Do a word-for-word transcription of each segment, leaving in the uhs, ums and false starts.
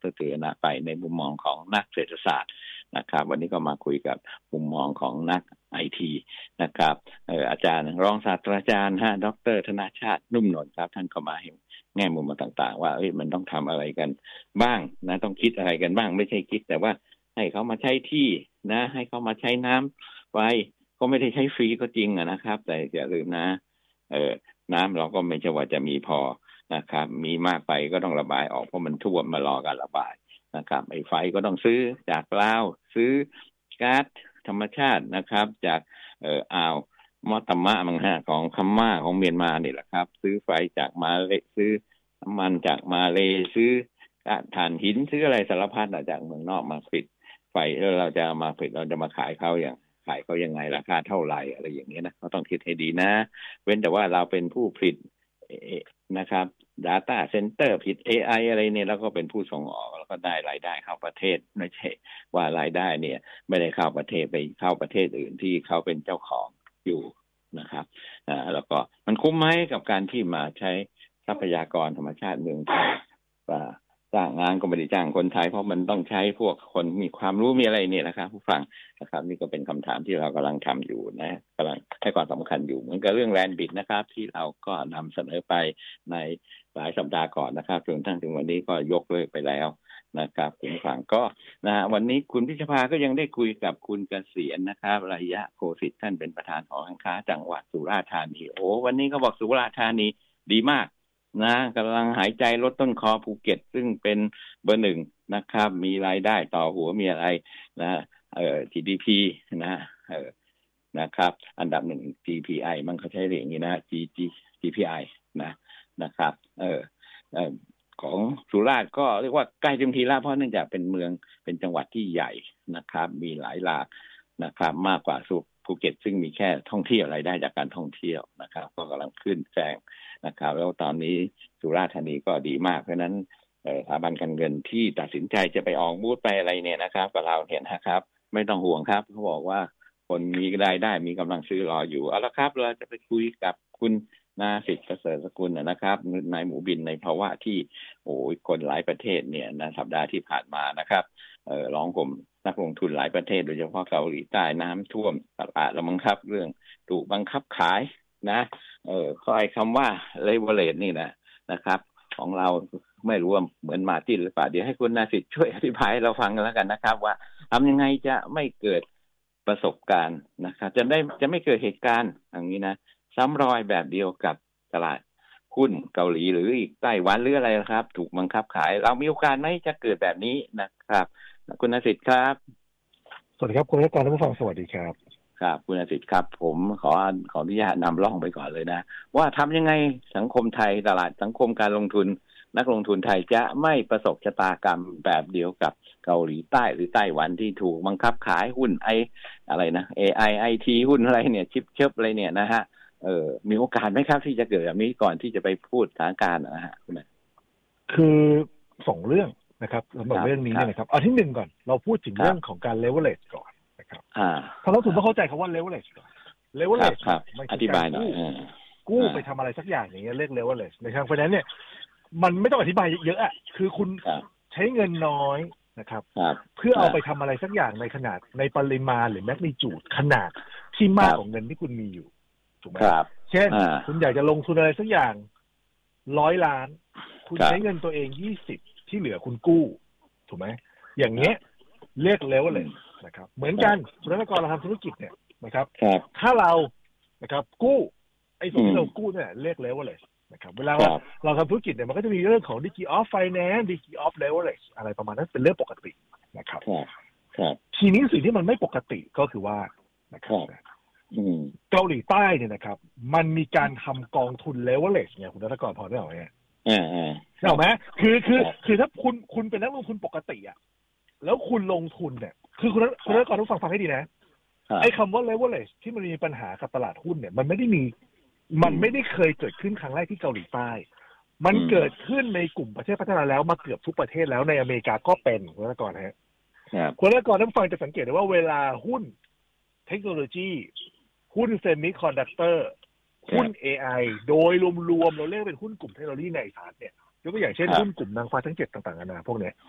รเตือนไปในมุมมองของนักเศรษฐศาสตร์นะครับวันนี้ก็มาคุยกับมุมมองของนักไอทีนะครับเอ่ออาจารย์รองศาสตราจารย์ฮะดร.ธนชาตินุ่มนนท์ครับท่านก็มาให้แง่มุมมาต่างๆว่าเอ้ยมันต้องทำอะไรกันบ้างนะต้องคิดอะไรกันบ้างไม่ใช่คิดแต่ว่าให้เขามาใช้ที่นะให้เขามาใช้น้ำไฟก็ไม่ได้ใช้ฟรีก็จริงอะนะครับแต่อย่าลืมนะเอ่อน้ำเราก็ไม่ใช่ว่าจะมีพอนะครับมีมากไปก็ต้องระบายออกเพราะมันท่วมมารอการระบายนะครับไอ้ไฟก็ต้องซื้อจากลาวซื้อก๊าซธรรมชาตินะครับจากเอ่ออ่าวมอตมะมังฮะของพม่าของเมียนมานี่แหละครับซื้อไฟจากมาเลซื้อน้ำมันจากมาเลซื้อถ่านหินซื้ออะไรสารพัดจากเมืองนอกมาปิดไฟแล้วเราจะมาปิดเราจะมาขายเขาอย่างขายเขายังไงราคาเท่าไหร่อะไรอย่างเงี้ยนะเขาต้องคิดให้ดีนะเว้นแต่ว่าเราเป็นผู้ผลิตนะครับ data center ผลิต เอ ไอ อะไรเนี่ยแล้วก็เป็นผู้ส่งออกแล้วก็ได้รายได้เข้าประเทศไม่ใช่ว่ารายได้เนี่ยไม่ได้เข้าประเทศไปเข้าประเทศอื่นที่เขาเป็นเจ้าของอยู่นะครับอ่าแล้วก็มันคุ้มไหมกับการที่มาใช้ทรัพยากรธรรมชาติเมืองไทยว่าจ้างงานก็ไม่ได้จ้างคนไทยเพราะมันต้องใช้พวกคนมีความรู้มีอะไรเนี่ยนะครับผู้ฟังนะครับนี่ก็เป็นคำถามที่เรากำลังทำอยู่นะกำลังให้ความสำคัญอยู่เหมือนกับเรื่องแลนด์บิดนะครับที่เราก็นำเสนอไปในหลายสัปดาห์ก่อนนะครับจนทั้งถึงวันนี้ก็ยกเลิกไปแล้วนะครับคุณผู้ฟังก็นะวันนี้คุณพิชภาก็ยังได้คุยกับคุณเกษียณนะครับระยะโคสิทธิ์ท่านเป็นประธานหอการค้าจังหวัดสุราษฎร์ธานีโอ้วันนี้เขาบอกสุราษฎร์ธานีดีมากนะกำลังหายใจลดต้นคอภูเก็ตซึ่งเป็นเบอร์หนึ่งนะครับมีรายได้ต่อหัวมีอะไรนะเอ่อ จี ดี พี นะเอ่อนะครับอันดับหนึ่ง จี พี ไอ มันเขาใช้เรียกอย่างนี้นะ G G จี พี ไอ นะนะครับเออเอ่อของสุราษฎร์ก็เรียกว่าใกล้เต็มทีแล้วเพราะเนื่องจากเป็นเมืองเป็นจังหวัดที่ใหญ่นะครับมีหลายหลากนะครับมากกว่าภูเก็ตซึ่งมีแค่ท่องเที่ยวรายได้จากการท่องเที่ยวนะครับก็กำลังขึ้นแซงนะครับแล้วตอนนี้สุราษฎร์ธานีก็ดีมากเพราะนั้นสถาบันการเงินที่ตัดสินใจจะไปออกบูธไปอะไรเนี่ยนะครับกับเราเห็นนะครับไม่ต้องห่วงครับเขาบอกว่าคนมีรายได้มีกำลังซื้อรออยู่เอาละครับเราจะไปคุยกับคุณนาสิทธิ์ประเสริฐสกุลนะครับนายหมูบินในภาวะที่โอ้ยคนหลายประเทศเนี่ยนะสัปดาห์ที่ผ่านมานะครับเอ่อร้องผมนักลงทุนหลายประเทศโดยเฉพาะเกาหลีใต้น้ำท่วมตลาดแล้วมั้งครับเรื่องถูกบังคับขายนะเออข้อไอ้คำว่า leverage นี่นะนะครับของเราไม่รู้ว่าเหมือนมาจิ้นหรือเปล่าเดี๋ยวให้คุณนาสิทธิ์ช่วยอธิบายเราฟังกันแล้วกันนะครับว่าทำยังไงจะไม่เกิดประสบการณ์นะครับจะได้จะไม่เกิดเหตุการณ์อย่างนี้นะซ้ำรอยแบบเดียวกับตลาดหุ้นเกาหลีหรืออีกไต้หวันหรืออะไรนะครับถูกบังคับขายเรามีโอกาสไหมจะเกิดแบบนี้นะครับคุณนาสิทธิ์ครับสวัสดีครับคุณรัตน์ท่านผู้ฟังสวัสดีครับครับคุณนาสิทธิ์ครับผมขอขออนุญาตนำร่องไปก่อนเลยนะว่าทำยังไงสังคมไทยตลาดสังคมการลงทุนนักลงทุนไทยจะไม่ประสบชะตากรรมแบบเดียวกับเกาหลีใต้หรือไต้หวันที่ถูกบังคับขายหุ้นไออะไรนะ เอ ไอ ไอ ที หุ้นอะไรเนี่ยชิปเชิบอะไรเนี่ยนะฮะเออมีโอกาสไหมครับที่จะเกิดแบบนี้ก่อนที่จะไปพูดสถานการณ์นะฮะคุณคือสองเรื่องนะครับสำหรับเรื่องนี้เนี่ยนะครับเอาที่หนึ่งก่อนเราพูดถึงเรื่องของการ leverage ก่อนนะครับถ้าเราถูกต้องเข้าใจคำว่า leverage ก่อน leverage ไม่ใช่การกู้กู้ไปทำอะไรสักอย่างอย่างเงี้ยเรียก leverage นะครับเพราะฉะนั้นเนี่ยมันไม่ต้องอธิบายเยอะอ่ะคือคุณใช้เงินน้อยนะครับเพื่อเอาไปทำอะไรสักอย่างในขนาดในปริมาณหรือแมกนิจูดขนาดที่มากกว่าเงินที่คุณมีอยู่ถูกไหมเช่นคุณอยากจะลงทุนอะไรสักอย่างร้อยล้านคุณใช้เงินตัวเองยี่สิบที่เหลือคุณกู้ถูกไหมอย่างเงี้ยเรียกเลเวลเลยนะครับเหมือนกันคุณนักกรเราทำธุรกิจเนี่ยนะครับถ้าเรานะครับกู้ไอ้ส่วนที่เรากู้เนี่ยเรียกเลเวลเลยนะครับเวลาเราทำธุรกิจเนี่ยมันก็จะมีเรื่องของ degree of finance degree of leverage อะไรประมาณนั้นเป็นเรื่องปกตินะครับทีนี้สิ่งที่มันไม่ปกติก็คือว่านะครับเกาหลีใต้เนี่ยนะครับมันมีการทำกองทุน leverage เนี่ยคุณนักกรพอได้หรอเนี่ยอ่าอ่าใช่ไหมคือคือคือถ้าคุณคุณเป็นนักลงทุนปกติอ่ะแล้วคุณลงทุนเนี่ยคือคุณคุณนักกรต้องฟังฟังให้ดีนะไอ้คำว่า leverage ที่มันมีปัญหากับตลาดหุ้นเนี่ยมันไม่ได้มีมันไม่ได้เคยเกิดขึ้นครั้งแรกที่เกาหลีใต้มันเกิดขึ้นในกลุ่มประเทศพัฒนาแล้วมาเกือบทุกประเทศแล้วในอเมริกาก็เป็นคุณนักกรฮะคุณนักกรต้องฟังจะสังเกตได้ว่าเวลาหุ้นเทคโนโลยีหุ้นเซมิคอนดักเตอร์หุ้น เอ ไอ โดยรวมๆเราเรียกเป็นหุ้นกลุ่มเทคโนโลยีในสารเนี่ยยกตัวอย่างเช่นหุ้นกลุ่มนางฟ้าทั้งเจ็ดต่างๆนานาพวกนี้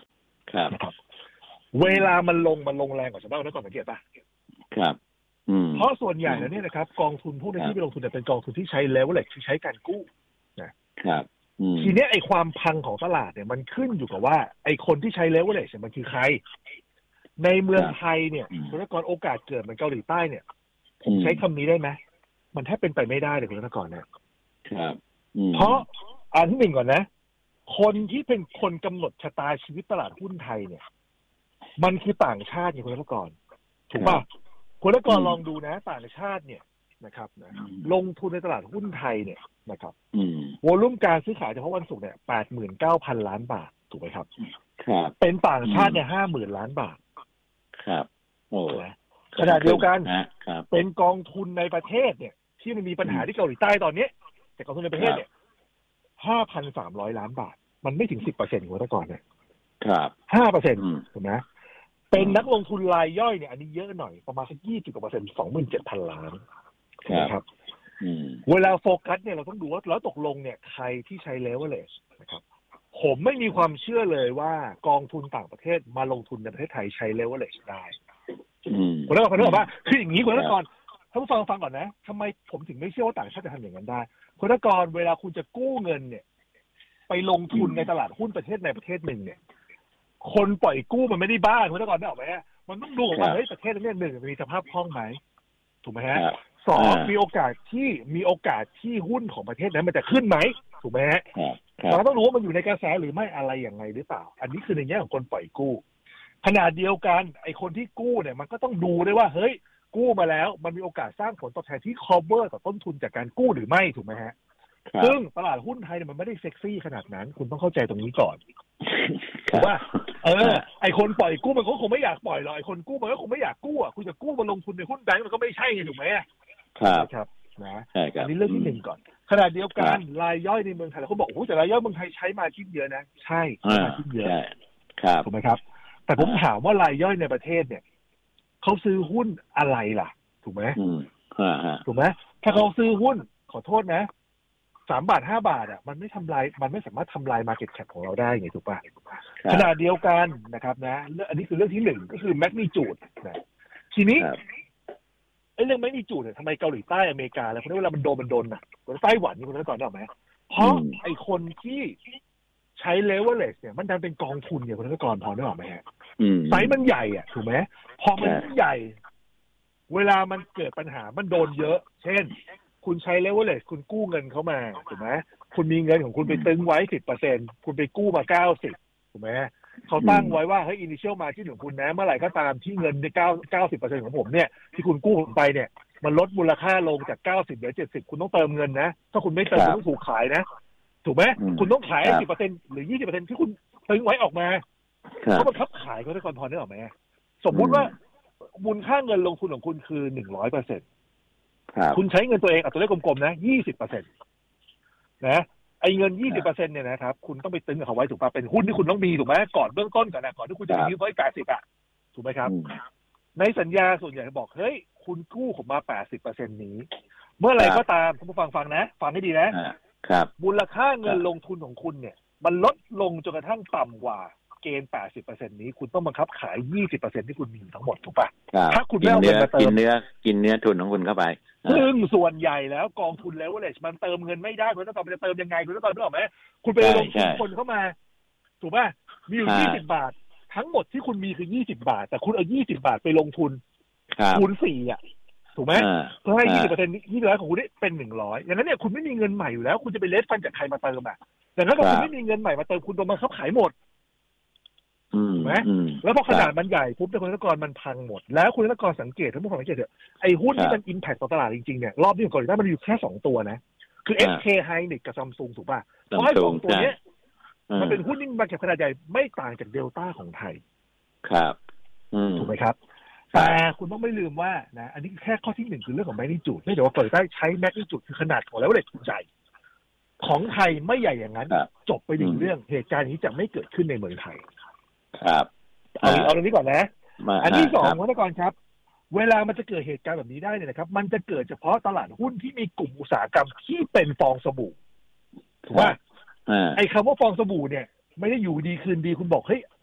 ครับนะครับเวลามันลงมันลงแรงกว่าชาวบ้านนั่นก่อนสังเกตป่ะครับเพราะส่วนใหญ่แล้วเนี่ยนะครับกองทุนพวกนี้ที่ไปลงทุนเนี่ยเป็นกองทุนที่ใช้ leverage ที่ใช้การกู้นะครับทีนี้ไอ้ความพังของตลาดเนี่ยมันขึ้นอยู่กับว่าไอ้คนที่ใช้ leverage มันคือใครในเมืองไทยเนี่ยคุณธนกรโอกาสเกิดเหมือนเกาหลีใต้เนี่ยผมใช้คำนี้ได้ไหมมันแทบเป็นไปไม่ได้เลยคุณธนกรเนี่ยครับเพราะอันที่หนึ่งก่อนนะคนที่เป็นคนกำหนดชะตาชีวิตตลาดหุ้นไทยเนี่ยมันคือต่างชาติอย่างคุณธนกรถูกป่ะคุณธนกรลองดูนะต่างชาติเนี่ยนะครับนะลงทุนในตลาดหุ้นไทยเนี่ยนะครับวอลุ่มการซื้อขายเฉพาะวันศุกร์เนี่ยแปดหมื่นเก้าพันล้านบาทถูกไหมครับครับเป็นต่างชาติเนี่ยห้าหมื่นล้านบาทครับโอ้ขณะเดียวกันครับเป็นกองทุนในประเทศเนี่ยที่มันมีปัญหาที่เกาหลีใต้ตอนนี้แต่กองทุนในประเทศเนี่ยห้าพันสามร้อยล้านบาทมันไม่ถึงสิบเปอร์เซ็นต์ของแต่ก่อนเนี่ยครับห้าเปอร์เซ็นต์ถูกไหมเป็นนักลงทุนรายย่อยเนี่ยอันนี้เยอะหน่อยประมาณสักยี่สิบกว่าเปอร์เซ็นต์สองหมื่นเจ็ดพันล้านนะครับเวลาโฟกัสเนี่ยเราต้องดูว่าแล้วตกลงเนี่ยใครที่ใช้ leverage นะครับผมไม่มีความเชื่อเลยว่ากองทุนต่างประเทศมาลงทุนในประเทศไทยใช้ leverage ได้คุณนักการบอกว่าคืออย่างนี้คุณนักการท่านผู้ฟังฟังก่อนนะทำไมผมถึงไม่เชื่อว่าต่างชาติจะทำอย่างนั้นได้คุณนักการเวลาคุณจะกู้เงินเนี่ยไปลงทุนในตลาดหุ้นประเทศในประเทศหนึ่งเนี่ยคนปล่อยกู้มันไม่ได้บ้าคุณนักการได้ออกไหมมันต้องดูว่าเฮ้ยประเทศนี้หนึ่งมีสภาพคล่องไหมถูกไหมฮะสองมีโอกาสที่มีโอกาสที่หุ้นของประเทศนั้นมันจะขึ้นไหมถูกไหมฮะเราต้องรู้ว่ามันอยู่ในกระแสหรือไม่อะไรอย่างไรหรือเปล่าอันนี้คือในแง่ของคนปล่อยกู้ขณะเดียวกันไอ้คนที่กู้เนี่ยมันก็ต้องดูด้วยว่าเฮ้ยกู้มาแล้วมันมีโอกาสสร้างผลตอบแทนที่ cover กับต้นทุนจากการกู้หรือไม่ถูกไหมฮะซึ่งตลาดหุ้นไทยเนี่ยมันไม่ได้เซ็กซี่ขนาดนั้นคุณต้องเข้าใจตรงนี้ก่อนถูกป่ะเออไอคนปล่อยกู้มันก็คงไม่อยากปล่อยหรอกไอคนกู้มันก็คงไม่อยากกู้อ่ะคุณจะกู้มาลงทุนในหุ้นแบงก์มันก็ไม่ใช่ถูกไหมครับครับนะอันนี้เรื่องที่หนึ่งก่อนขณะเดียวกันรายย่อยในเมืองไทยเขาบอกโอ้แต่รายย่อยเมืองไทยใช้มาชิ้นเยอะนะใช่มาชิ้นเยอะถูกไหมครับแต่ผมถามว่ารายย่อยในประเทศเนี่ยเขาซื้อหุ้นอะไรล่ะถูกไหมถูกไหมถ้าเขาซื้อหุ้นขอโทษนะสามบาทห้าบาทอ่ะมันไม่ทำลายมันไม่สามารถทำลาย market cap ของเราได้ไงถูกป่ะขณะเดียวกันนะครับนะอันนี้คือเรื่องที่หนึ่งก็คือ magnitude นะทีนี้ไอ้เรื่อง magnitude เนี่ยทำไมเกาหลีใต้อเมริกาแล้วคนเวลามันโดนมันโดนนะไต้หวันนี่คนนั้นก่อนได้ไหมเพราะไอ้คนที่ใช้ leverage เนี่ยมันดันเป็นกองทุนเนี่ยคนนั้นก่อนพอได้หรอไหมฮะไซส์มันใหญ่อ่ะถูกไหมพอมันใหญ่เวลามันเกิดปัญหามันโดนเยอะเช่นคุณใช้ leverage คุณกู้เงินเขามาถูกไหมคุณมีเงินของคุณไปตึงไว้ สิบเปอร์เซ็นต์ คุณไปกู้มาเก้าสิบถูกไหมเขาตั้งไว้ว่าเฮ้ย initial margin ของคุณนะเมื่อไหร่ก็ตามที่เงินในเก้า เก้าสิบเปอร์เซ็นต์ของผมเนี่ยที่คุณกู้ผมไปเนี่ยมันลดมูลค่าลงจากเก้าสิบเหลือเจ็ดสิบคุณต้องเติมเงินนะถ้าคุณไม่เติมคุณต้องถูกขายนะถูกไหมคุณต้องขาย สิบเปอร์เซ็นต์ หรือ ยี่สิบเปอร์เซ็นต์ ที่คุณตึงไว้ออกมาเขาบังคับขายเขาได้ก่อนพอได้หรอไหมสมมุติว่ามูลค่าเงินลงทุนของคุณคือ หนึ่งร้อยเปอร์เซ็นต์ คุณใช้เงินตัวเองเอาตัวเลขกลมๆนะ ยี่สิบเปอร์เซ็นต์ นะไอ้เงิน ยี่สิบเปอร์เซ็นต์ เนี่ยนะครับคุณต้องไปตึงกับเขาไว้ถูกป่ะเป็นหุ้นที่คุณต้องมีถูกไหมก่อนเบื้องต้นก่อนนะก่อนที่คุณจะยืมไว้แปดสิบอ่ะถูกไหมครับในสัญญาส่วนใหญ่บอกเฮ้ยคุณกู้ผมมา แปดสิบเปอร์เซ็นต์ นี้เมื่อไหร่ก็ตามท่านผู้ฟังฟังนะฟังให้ดีนะครับมูลค่าเงินลงทุนของคุณเนี่ยมันลดลงจนกระทั่งต่ำกว่าเกณฑ์ แปดสิบเปอร์เซ็นต์ นี้คุณต้องบังคับขาย ยี่สิบเปอร์เซ็นต์ ที่คุณมีทั้งหมดถูกป่ะถ้าคุณไม่เอาเงินมาเติมกินเนื้อกินเนื้อทุนของคุณเข้าไปซึ่งส่วนใหญ่แล้วกองทุน leverage มันเติมเงินไม่ได้คุณต้องตอบมันจะเติมยังไงคุณต้องตอบไม่ออกไหมคุณไปลงทุนคนเข้ามาถูกป่ะมีอยู่ยี่สิบบาททั้งหมดที่คุณมีคือยี่สิบบาทแต่คุณเอายี่สิบบาทไปลงทุนคูณสี่อ่ะถูกไหมเพื่อให้ ยี่สิบเปอร์เซ็นต์ ยี่สิบร้อยของคุณได้เป็นหนึ่งร้อยอย่างนั้นเนี่ยคุณไม่มีเงินใหม่อยู่แล้วคุณจะไปเลทฟันจากใครมาเติมอ่ะแต่ถ้าคุณไม่มีเงินใหม่มาเติมคุณโดนบังคับขายหมดถูกไหมแล้วพอขนาดมันใหญ่ปุ๊บแต่คุณธนกรมันพังหมดแล้วคุณธนกรสังเกตทั้งหมดสังเกตเถอะไอ้หุ้นที่มันอิมแพคต่อตลาดจริงๆเนี่ยรอบนี้ของเกาหลีใต้มันอยู่แค่สองตัวนะคือ เอส เค Hynix กับ Samsung ถูกป่ะเพราะไอ้สองตัวเนี้ยมันเป็นหุ้นที่มีมาร์เก็ตขนาดใหญ่ไม่ต่างจากเดลต้าของไทยครับถูกไหมครับแต่คุณต้องไม่ลืมว่านะอันนี้แค่ข้อที่หนึ่งคือเรื่องของแมกนิจูดไม่แต่ว่าเกาหลีใต้ใช้แมกนิจูดคือขนาดของแล้วเลทใหญ่ของไทยไม่ใหญ่อย่างนั้นจบไปหนึ่งเรื่องเหตุการณ์นี้จะไม่เกิดขึ้นในเมืองไทยครับเอาเอาตรงนี้ก่อนนะอันที่สองคุณธนกรครับเวลามันจะเกิดเหตุการณ์แบบนี้ได้เนี่ยนะครับมันจะเกิดเฉพาะตลาดหุ้นที่มีกลุ่มอุตสาหกรรมที่เป็นฟองสบู่ถูกป่ะไอ้คำว่าฟองสบู่เนี่ยไม่ได้อยู่ดีคืนดีคุณบอกเฮ้ย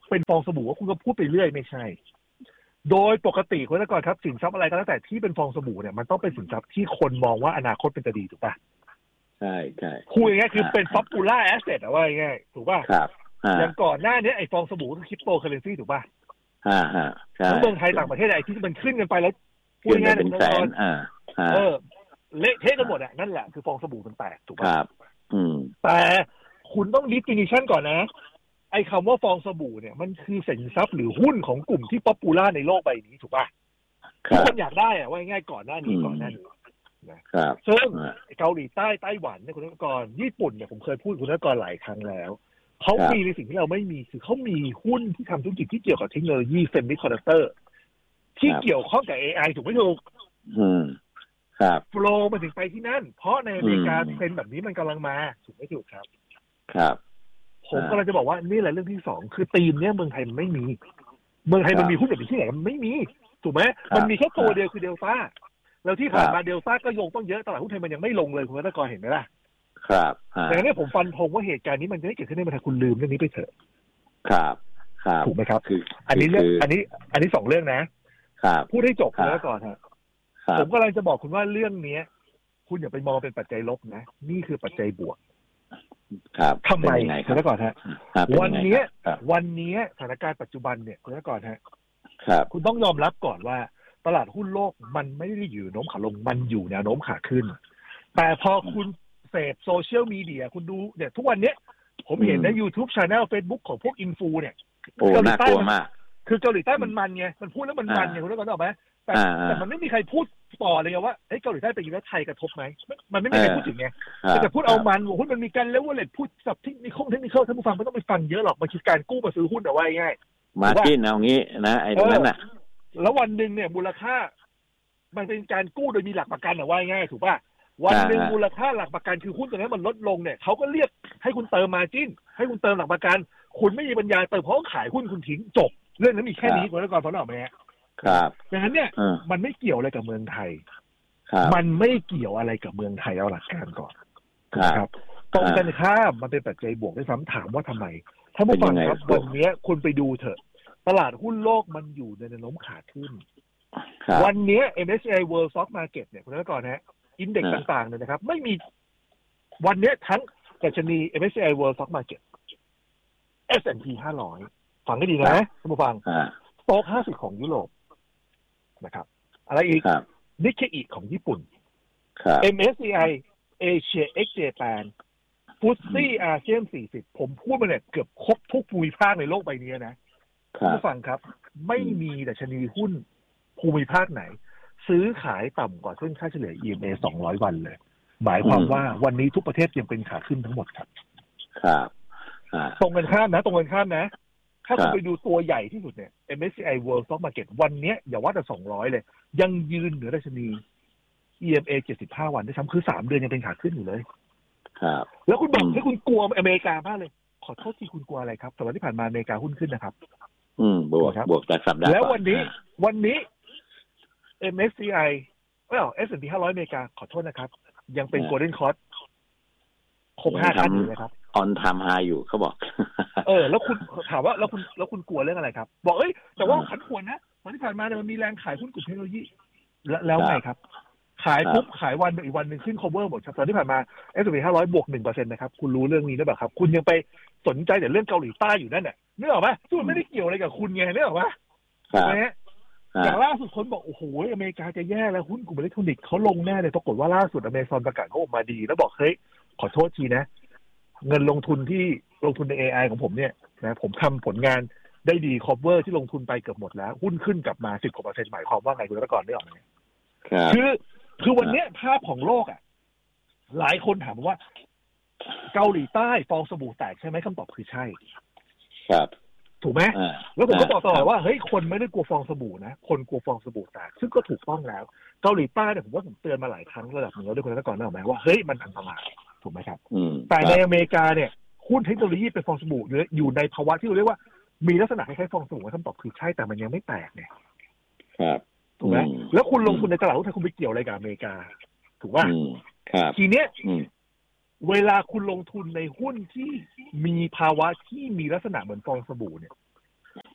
เป็นฟองสบู่ว่าคุณก็พูดไปเรื่อยไม่ใช่โดยปกติคุณธนกรครับสินทรัพย์อะไรก็แล้วแต่ที่เป็นฟองสบู่เนี่ยมันต้องเป็นสินทรัพย์ที่คนมองว่าอนาคตเป็นจะดีถูกป่ะใช่ใช่พูดง่ายๆคือเป็น popular asset อะว่าง่ายถูกป่ะครับอย่างก่อนหน้านี้ไอ้ฟองสบู่คือคริปโตเคอเรนซีถูกป่ะอ่าฮะใช่ทั้งเมืองไทยต่างประเทศไอ้ที่มันขึ้นกันไปแล้วพูดง่ายๆเป็นแสนอ่าเออเละเทะกันหมดอ่ะนั่นแหละคือฟองสบู่มันแตกถูกป่ะครับอืมแต่คุณต้อง definition ก่อนนะไอ้คำว่าฟองสบู่เนี่ยมันคือสินทรัพย์หรือหุ้นของกลุ่มที่ป๊อปปูล่าในโลกใบนี้ถูกป่ะทุกคนอยากได้อะว่าง่ายก่อนหน้านี้ก่อนหน้านี้นะครับซึ่งเกาหลีใต้ไต้หวันเนี่ยคุณธนกรญี่ปุ่นเนี่ยผมเคยพูดคุณธนกรหลายครั้งแล้วเขามีในสิ่งที่เราไม่มีคือเขามีหุ้นที่ทำธุรกิจที่เกี่ยวกับเทคโนโลยีเซมิคอนดักเตอร์ที่เกี่ยวข้องกับ เอ ไอ ถูกไหมถูกอืมครับโฟลว์มาถึงไปที่นั่นเพราะในอเมริกาเทรนด์แบบนี้มันกำลังมาถูกไหมถูกครับครับผมกำลังจะบอกว่านี่แหละเรื่องที่สองคือธีมเนี้ยเมืองไทยมันไม่มีเมืองไทยมันมีหุ้นแบบนี้ที่ไหนมันไม่มีถูกไหมมันมีแค่ตัวเดียวคือเดลต้าแล้วที่ผ่านมาเดลต้าก็ลงต้องเยอะตลาดหุ้นไทยมันยังไม่ลงเลยคุณธนกรเห็นไหมล่ะครับแต่เนี่ยผมฟันธงว่าเหตุการณ์นี้มันจะไม่เกิดขึ้นในเมืองไทยคุณลืมเรื่องนี้ไปเถอะครับครับถูกไหมครับคืออันนี้เรื่องอันนี้อันนี้สองเรื่องนะครับพูดให้จบแล้วก่อนฮะผมก็เลยจะบอกคุณว่าเรื่องนี้คุณอย่าไปมองเป็นปัจจัยลบนะนี่คือปัจจัยบวกครับทำไมคุณธนกรฮะวันนี้วันนี้สถานการณ์ปัจจุบันเนี่ยคุณธนกรฮะคุณต้องยอมรับก่อนว่าตลาดหุ้นโลกมันไม่ได้อยู่แนวโน้มขาลงมันอยู่แนวโน้มขาขึ้นแต่พอคุณเสพโซเชียลมีเดียคุณดูเนี่ยทุกวันนี้ผมเห็นใน YouTube Channel Facebook ของพวกอินฟูเนี่ยเกาหลีใต้มากคือเกาหลีใต้มันมันไงมันพูดแล้วมันมันไงคุณธนกรรู้ไหมแต่แต่มันไม่มีใครพูดต่อเลยว่าเฮ้ยเกาหลีใต้เป็นยังไงไทยกระทบไหมมันไม่มีใครพูดถึงไงแต่พูดเอามันว่าหุ้นมันมีการเลเวลเลทพูดสับเทคนิคเทคนิคท่านผู้ฟังไม่ต้องไปฟังเยอะหรอกมันคือการกู้มาซื้อหุ้นเอาไว้ง่ายมาร์จิ้นเอางี้นะไอ้ตรงนั้นน่ะแล้ววันหนึ่งเนี่ยมูลค่ามันเป็นการกู้โดยมีหลักประกันเอาไว้ง่ายถูกป่ะวันหนึ่งมูลค่าหลักประกันคือหุ้นตัวนี้มันลดลงเนี่ยเขาก็เรียกให้คุณเติมมาร์จิ้นให้คุณเติมหลักประกันคุณไม่มีปัญญาเติมเพราะขายหุ้นคุณทิ้งจบเรื่องนั้นมีแค่นี้คุณแล้วก่อนพอหรอไหมครับดังนั้นเนี่ยมันไม่เกี่ยวอะไรกับเมืองไทยมันไม่เกี่ยวอะไรกับเมืองไทยเอาหลักการก่อนครับตรงกันข้ามมันเป็นปัจจัยบวกด้วยซ้ำถามว่าทำไมถ้าผู้ฟังครับวันนี้คุณไปดูเถอะตลาดหุ้นโลกมันอยู่ในแนวโน้มขาขึ้นวันนี้ เอ็ม เอส ซี ไอ World Stock Market เนี่ยคุณแล้วก่อนนะอินเด็กซ์ต่างๆเนี่ยนะครับไม่มีวันนี้ทั้งดัชนี เอ็ม เอส ซี ไอ World Stock Market เอส แอนด์ พี ห้าร้อยฟังให้ดีนะท่านผู้ฟังสต็อกห้าสิบของยุโรปนะครับอะไรอีกนิเคอิของญี่ปุ่น เอ็ม เอส ซี ไอ Asia X Japan ฟุตซี่อาเซียนสี่สิบผมพูดมาเนี่ยเกือบครบทุกภูมิภาคในโลกใบนี้นะผู้ฟังครับไม่มีดัชนีหุ้นภูมิภาคไหนซื้อขายต่ำกว่าเส้นค่าเฉลี่ย อี เอ็ม เอ สองร้อยวันเลยหมายความว่าวันนี้ทุกประเทศยังเป็นขาขึ้นทั้งหมดครับครับตรงกันข้ามนะตรงกันข้ามนะถ้าคุณไปดูตัวใหญ่ที่สุดเนี่ย เอ็ม เอส ซี ไอ World Stock Market วันนี้อย่าว่าแต่สองร้อยเลยยังยืนเหนือดัชนี อี เอ็ม เอ เจ็ดสิบห้าวันด้วยซ้ำคือสามเดือนยังเป็นขาขึ้นอยู่เลยครับแล้วคุณบอกให้คุณกลัวอเมริกามากเลยขอโทษที่คุณกลัวอะไรครับสัปดาห์ที่ผ่านมาอเมริกาหุ้นขึ้นนะครับอืมบวกบวกจากสัปดาห์แล้ววันนี้วันนี้ เอ็ม เอส ซี ไอ เอ้า เอส แอนด์ พี ห้าร้อยอเมริกาขอโทษนะครับยังเป็น Golden Cross ครบห้าขั้นอยู่นะครับออนไทม์ไฮอยู่เขาบอกเออแล้วคุณถามว่าแล้วคุณแล้วคุณกลัวเรื่องอะไรครับบอกเอ้ยแต่ว่าผันผวนนะวันที่ผ่านมาเนี่ยมันมีแรงขายหุ้นกลุ่มเทคโนโลยีแล้วไงครับขายปุ๊บขายวันอีกวันหนึ่งขึ้น cover หมดครับตอนที่ผ่านมา เอส แอนด์ พี ห้าร้อยบวก หนึ่งเปอร์เซ็นต์ นะครับคุณรู้เรื่องนี้หรือเปล่าครับคุณยังไปสนใจแต่เรื่องเกาหลีใต้อยู่นั่นน่ะนึกออกป่ะซึ่งมันไม่ได้เกี่ยวอะไรกับคุณไงนึกออกป่ะนะฮะอย่างล่าสุดคนบอกโอ้โหอเมริกาจะแย่แล้วหุ้นกลุ่มอิเล็กทรอนิกส์เขาลงแน่เลยปรากฏว่าล่าสุด Amazon ประกาศเขาออกมาดีแล้วบอกเฮ้ยขอโทษทีนะเงินลงทุนที่ลงทุนใน เอ ไอ ของผมเนี่ยนะผมทำผลงานได้ดี cover ที่ลงทุนไปเกือบหมดแล้วหุ้นขึ้นกลับมาสิบกว่าเปอร์เซ็นต์หมายความว่าไงคุณตะกรได้ออกไหมคือคือวันนี้ภาพของโลกอ่ะหลายคนถามว่าเกาหลีใต้ฟองสบู่แตกใช่ไหมคำตอบคือใช่ครับถูกไหมแล้วผมก็บอกต่อว่าเฮ้ยคนไม่ได้กลัวฟองสบู่นะคนกลัวฟองสบู่แตกซึ่งก็ถูกต้องแล้วเกาหลีใต้เนี่ยผมว่าผมเตือนมาหลายครั้งระดับหนึ่งแล้วด้วยคุณตะกรได้ออกไหมว่าเฮ้ยมันอันตรายถูกไหมครับแต่ในอเมริกาเนี่ยหุ้นเทคโนโลยีเป็นฟองสบู่อยู่ในภาวะที่เราเรียกว่ามีลักษณะคล้ายๆฟองสบู่คำตอบคือใช่แต่มันยังไม่แตกเนี่ยครับถูกไหมแล้วคุณลงทุนในตลาดหุ้นไทยคุณไปเกี่ยวอะไรกับอเมริกาถูกป่ะทีเนี้ยเวลาคุณลงทุนในหุ้นที่มีภาวะที่มีลักษณะเหมือนฟองสบู่เนี่ย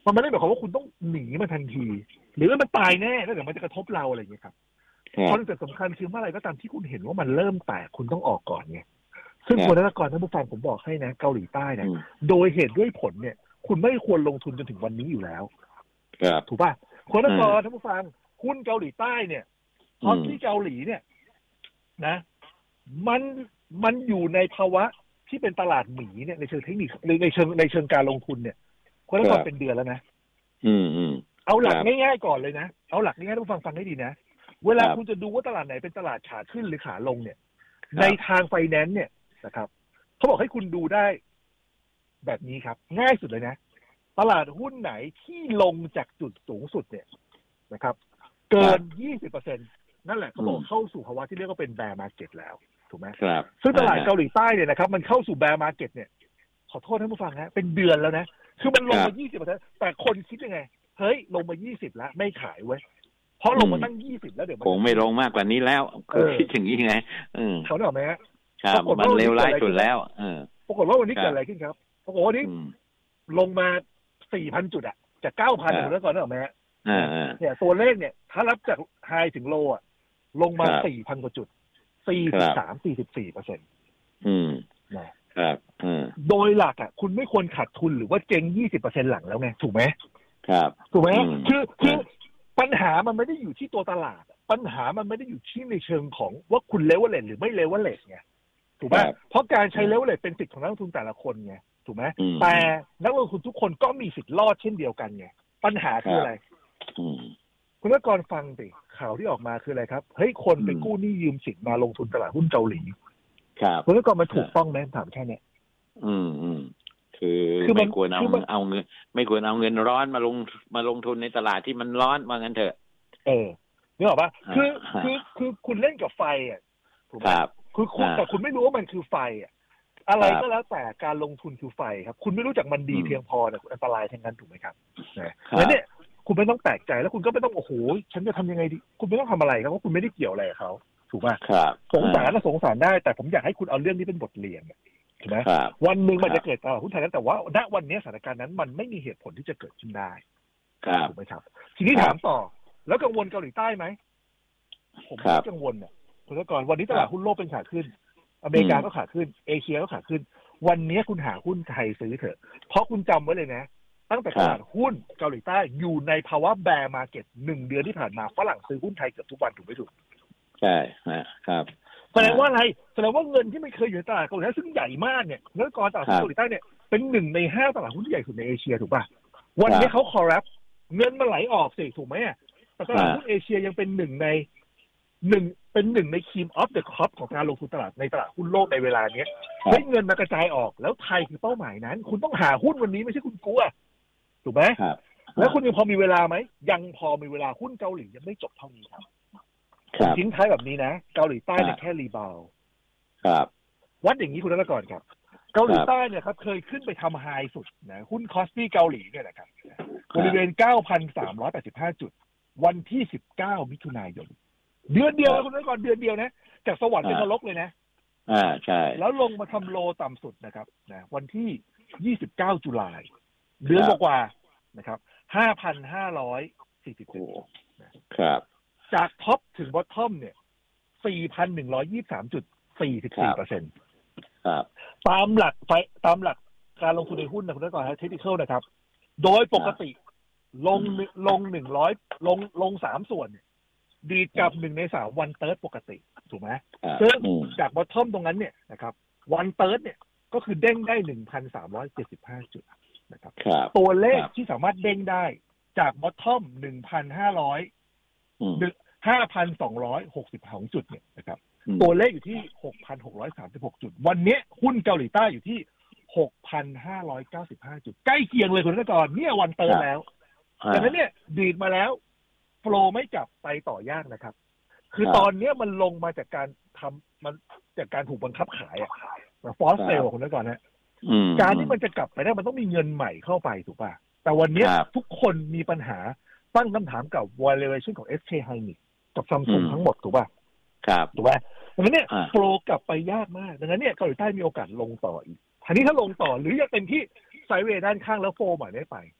มันไม่ได้หมายความว่าคุณต้องหนีมันทันทีหรือว่ามันตายแน่แล้วเดี๋ยวมันจะกระทบเราอะไรอย่างเงี้ยครับคอนเซ็ปต์สำคัญคือเมื่อไหร่ก็ตามที่คุณเห็นว่ามันเริ่มแตกคุณต้องออกก่อนไงซึ่งคนนักการท่านผู้ฟังผมบอกให้นะเกาหลีใต้เนี่ยโดยเหตุด้วยผลเนี่ยคุณไม่ควรลงทุนจนถึงวันนี้อยู่แล้วถูกป่ะคนนักการท่านผู้ฟังหุ้นเกาหลีใต้เนี่ยตอนที่เกาหลีเนี่ยนะมันมันอยู่ในภาวะที่เป็นตลาดหมีเนี่ยในเชิงเทคนิคในในเชิงในเชิงการลงทุนเนี่ยคนนักการเป็นเดือนแล้วนะอืมอืมเอาหลักง่ายๆก่อนเลยนะเอาหลักง่ายๆท่านผู้ฟังฟังให้ดีนะเวลาคุณจะดูว่าตลาดไหนเป็นตลาดขาขึ้นหรือขาลงเนี่ยในทางไฟแนนซ์เนี่ยนะครับเขาบอกให้คุณดูได้แบบนี้ครับง่ายสุดเลยนะตลาดหุ้นไหนที่ลงจากจุดสูงสุดเนี่ยนะครับเกิน ยี่สิบเปอร์เซ็นต์ นั่นแหละเขาบอกเข้าสู่ภาวะที่เรียกว่าเป็นแบร์มาร์เก็ตแล้วถูกไหมครับซึ่งตลาดเกาหลีใต้เนี่ยนะครับมันเข้าสู่แบร์มาร์เก็ตเนี่ยขอโทษท่านผู้ฟังนะเป็นเดือนแล้วนะคือมันลงมา ยี่สิบเปอร์เซ็นต์ แต่คนคิดยังไงเฮ้ยลงมายี่สิบแล้วไม่ขายเว้ยเพราะลงมาตั้งยี่สิบแล้วเดี๋ยวมันคงไม่ลงมากกว่านี้แล้วคือคิดอย่างนี้ไงอืมเขาบอกไหมฮะครับมันเลวร้ายสุดแล้วเออปรากฏว่าวันนี้เกิดอะไรขึ้นครับปรากฏว่าวันนี้ลงมา สี่พัน จุดอะจาก เก้าพัน แล้วก่อนนึกออกมั้ยฮะเนี่ยตัวเลขเนี่ยถ้ารับจากไฮถึงโลอ่ะลงมา สี่พัน กว่าจุด สี่สิบสาม สี่สิบสี่เปอร์เซ็นต์อืมนะครับอืมโดยหลักอ่ะคุณไม่ควรขาดทุนหรือว่าเจ๊ง ยี่สิบเปอร์เซ็นต์ หลังแล้วไงถูกไหมครับถูกไหมคือคือปัญหามันไม่ได้อยู่ที่ตัวตลาดปัญหามันไม่ได้อยู่ที่ในเชิงของว่าคุณเลเวลเลทหรือไม่เลเวลเลทไงถูกไหมเพราะการใช้เลเวลเลทเป็นสิทธิ์ของนักลงทุนแต่ละคนไงถูกไหมแต่นักลงทุนทุกคนก็มีสิทธิ์รอดเช่นเดียวกันไงปัญหาคืออะไรคุณนักกรฟังสิข่าวที่ออกมาคืออะไรครับเฮ้ยคนไปกู้หนี้ยืมสินมาลงทุนตลาดหุ้นเกาหลีคุณนักกรมันถูกต้องไหมถามแค่นี้อืมอืมคือไม่ควรเอาเอาเงินไม่ควรเอาเงินร้อนมาลงมาลงทุนในตลาดที่มันร้อนว่างั้นเถอะเออนึกออกปะคือคือคือคุณเล่นกับไฟอ่ะถูกไหมคือคุณแต่คุณไม่รู้ว่ามันคือไฟอ่ะอะไรก็แล้วแต่การลงทุนคือไฟครับคุณไม่รู้จักมันดีเพียงพอเนี่ยอันตรายทั้งนั้นถูกไหมครับแล้วเนี่ยคุณไม่ต้องแปลกใจแล้วคุณก็ไม่ต้องโอ้โหฉันจะทำยังไงดีคุณไม่ต้องทำอะไรครับเพราะคุณไม่ได้เกี่ยวอะไรกับเขาถูกป่ะสงสารนะสงสารได้แต่ผมอยากให้คุณเอาเรื่องนี้เป็นบทเรียนถูกไหมวันหนึ่งมันจะเกิดตลาดหุ้นไทยนั้นแต่ว่าณวันนี้สถานการณ์นั้นมันไม่มีเหตุผลที่จะเกิดขึ้นได้ถูกไหมครับทีนี้ถามต่อแล้วกังวลเกาหลีใต้ไหมผมไม่กังวลเนี่ยคุณก่อนวันนี้ตลาดหุ้นโลกเป็นขาขึ้นอเมริกาก็ขาขึ้นเอเชียก็ขาขึ้นวันนี้คุณหาหุ้นไทยซื้อเถอะเพราะคุณจำไว้เลยนะตั้งแต่ตลาดหุ้นเกาหลีใต้อยู่ในภาวะแบร์มาร์เก็ตหนึ่งเดือนที่ผ่านมาฝรั่งซื้อหุ้นไทยเกือบทุกวันถูกไหมถูกใช่ครับแสดงว่าอะไรแสดงว่าเงินที่ไม่เคยอยู่ในตลาดเกาหลีใต้ซึ่งใหญ่มากเนี่ยแล้วก่อนตลาดหุ้นเกาหลีใต้เนี่ยเป็นหนึ่งในห้าตลาดหุ้นที่ใหญ่สุดในเอเชียถูกป่ะวันนี้เขาคอร์รัปเงินมันไหลออกสิถูกไหมแต่ตลาดหุ้นเอเชียยังเป็นหนึ่งในหนึ่งเป็นหนึ่งในครีมออฟเดอะครอปของการลงทุนตลาดในตลาดหุ้นโลกในเวลาเนี้ยให้เงินมากระจายออกแล้วไทยคือเป้าหมายนั้นคุณต้องหาหุ้นวันนี้ไม่ใช่คุณกลัวถูกไหมแล้วคุณยังพอมีเวลาไหมยังพอมีเวลาหุ้นเกาหลียังไม่จบเท่านี้ครับทิ้งท้ายแบบนี้นะเกาหลีใต้เนี่ยแค่รีบาวครับวัดอย่างนี้คุณนักก่อนครับเกาหลีใต้เนี่ยครับเคยขึ้นไปทำไฮสุดนะหุ้นคอสปี้เกาหลีเนี่ยนะครับบริเวณ เก้าพันสามร้อยแปดสิบห้า จุดวันที่สิบเก้ามิถุนายนเดือนเดียวคุณนักก่อนเดือนเดียวนะจากสวรรค์เป็นนรกเลยนะอ่าใช่แล้วลงมาทำโลต่ำสุดนะครับนะวันที่ยี่สิบเก้าตุลาเดือนกว่าๆนะครับ ห้าพันห้าร้อยสี่สิบ จุดครับจากท็อปถึงบอททอมเนี่ย สี่พันหนึ่งร้อยยี่สิบสามจุดสี่สิบสี่เปอร์เซ็นต์ครับตามหลักไฟตามหลักการลงทุนในหุ้นนะคุณนักก่อนเทคนิคนะครับ โดยปกติลงลงหนึ่งร้อยลงลงสามส่วนดีดกับหนึ่งในสามวันเติร์ดปกติถูกไหมซึ่งจากบอททอมตรงนั้นเนี่ยนะครับวันเติร์ดเนี่ยก็คือเด้งได้ หนึ่งพันสามร้อยเจ็ดสิบห้า จุดนะครับตัวเลขที่สามารถเด้งได้จากบอททอม หนึ่งพันห้าร้อย ห้าพันสองร้อยหกสิบสอง จุดเนี่ยนะครับตัวเลขอยู่ที่ หกพันหกร้อยสามสิบหก จุดวันนี้หุ้นเกาหลีใต้อยู่ที่ หกพันห้าร้อยเก้าสิบห้า จุดใกล้เคียงเลยคุณนักการเนี่ยวันเติร์ดแล้วดังนั้นเนี่ยดีดมาแล้วโฟลว์ไม่กลับไปต่อยากนะครับคือตอนนี้มันลงมาจากการทำมันจากการถูกบังคับขายอะฟอสเซลคุณนักการนะการที่มันจะกลับไปได้มันต้องมีเงินใหม่เข้าไปถูกป่ะแต่วันนี้ทุกคนมีปัญหาตั้งคำถามกับ valuation ของ เอส เค Hynix กับ Samsung ทั้งหมดถูกป่ะครับถูกป่ะดังนั้นเนี่ยโฟลว์กลับไปยากมากดังนั้นเนี่ยเกาหลีใต้มีโอกาสลงต่ออีกทีนี้ถ้าลงต่อหรือจะเป็นที่ไซด์เวย์ด้านข้างแล้วโฟลว์ใหม่ได้ไป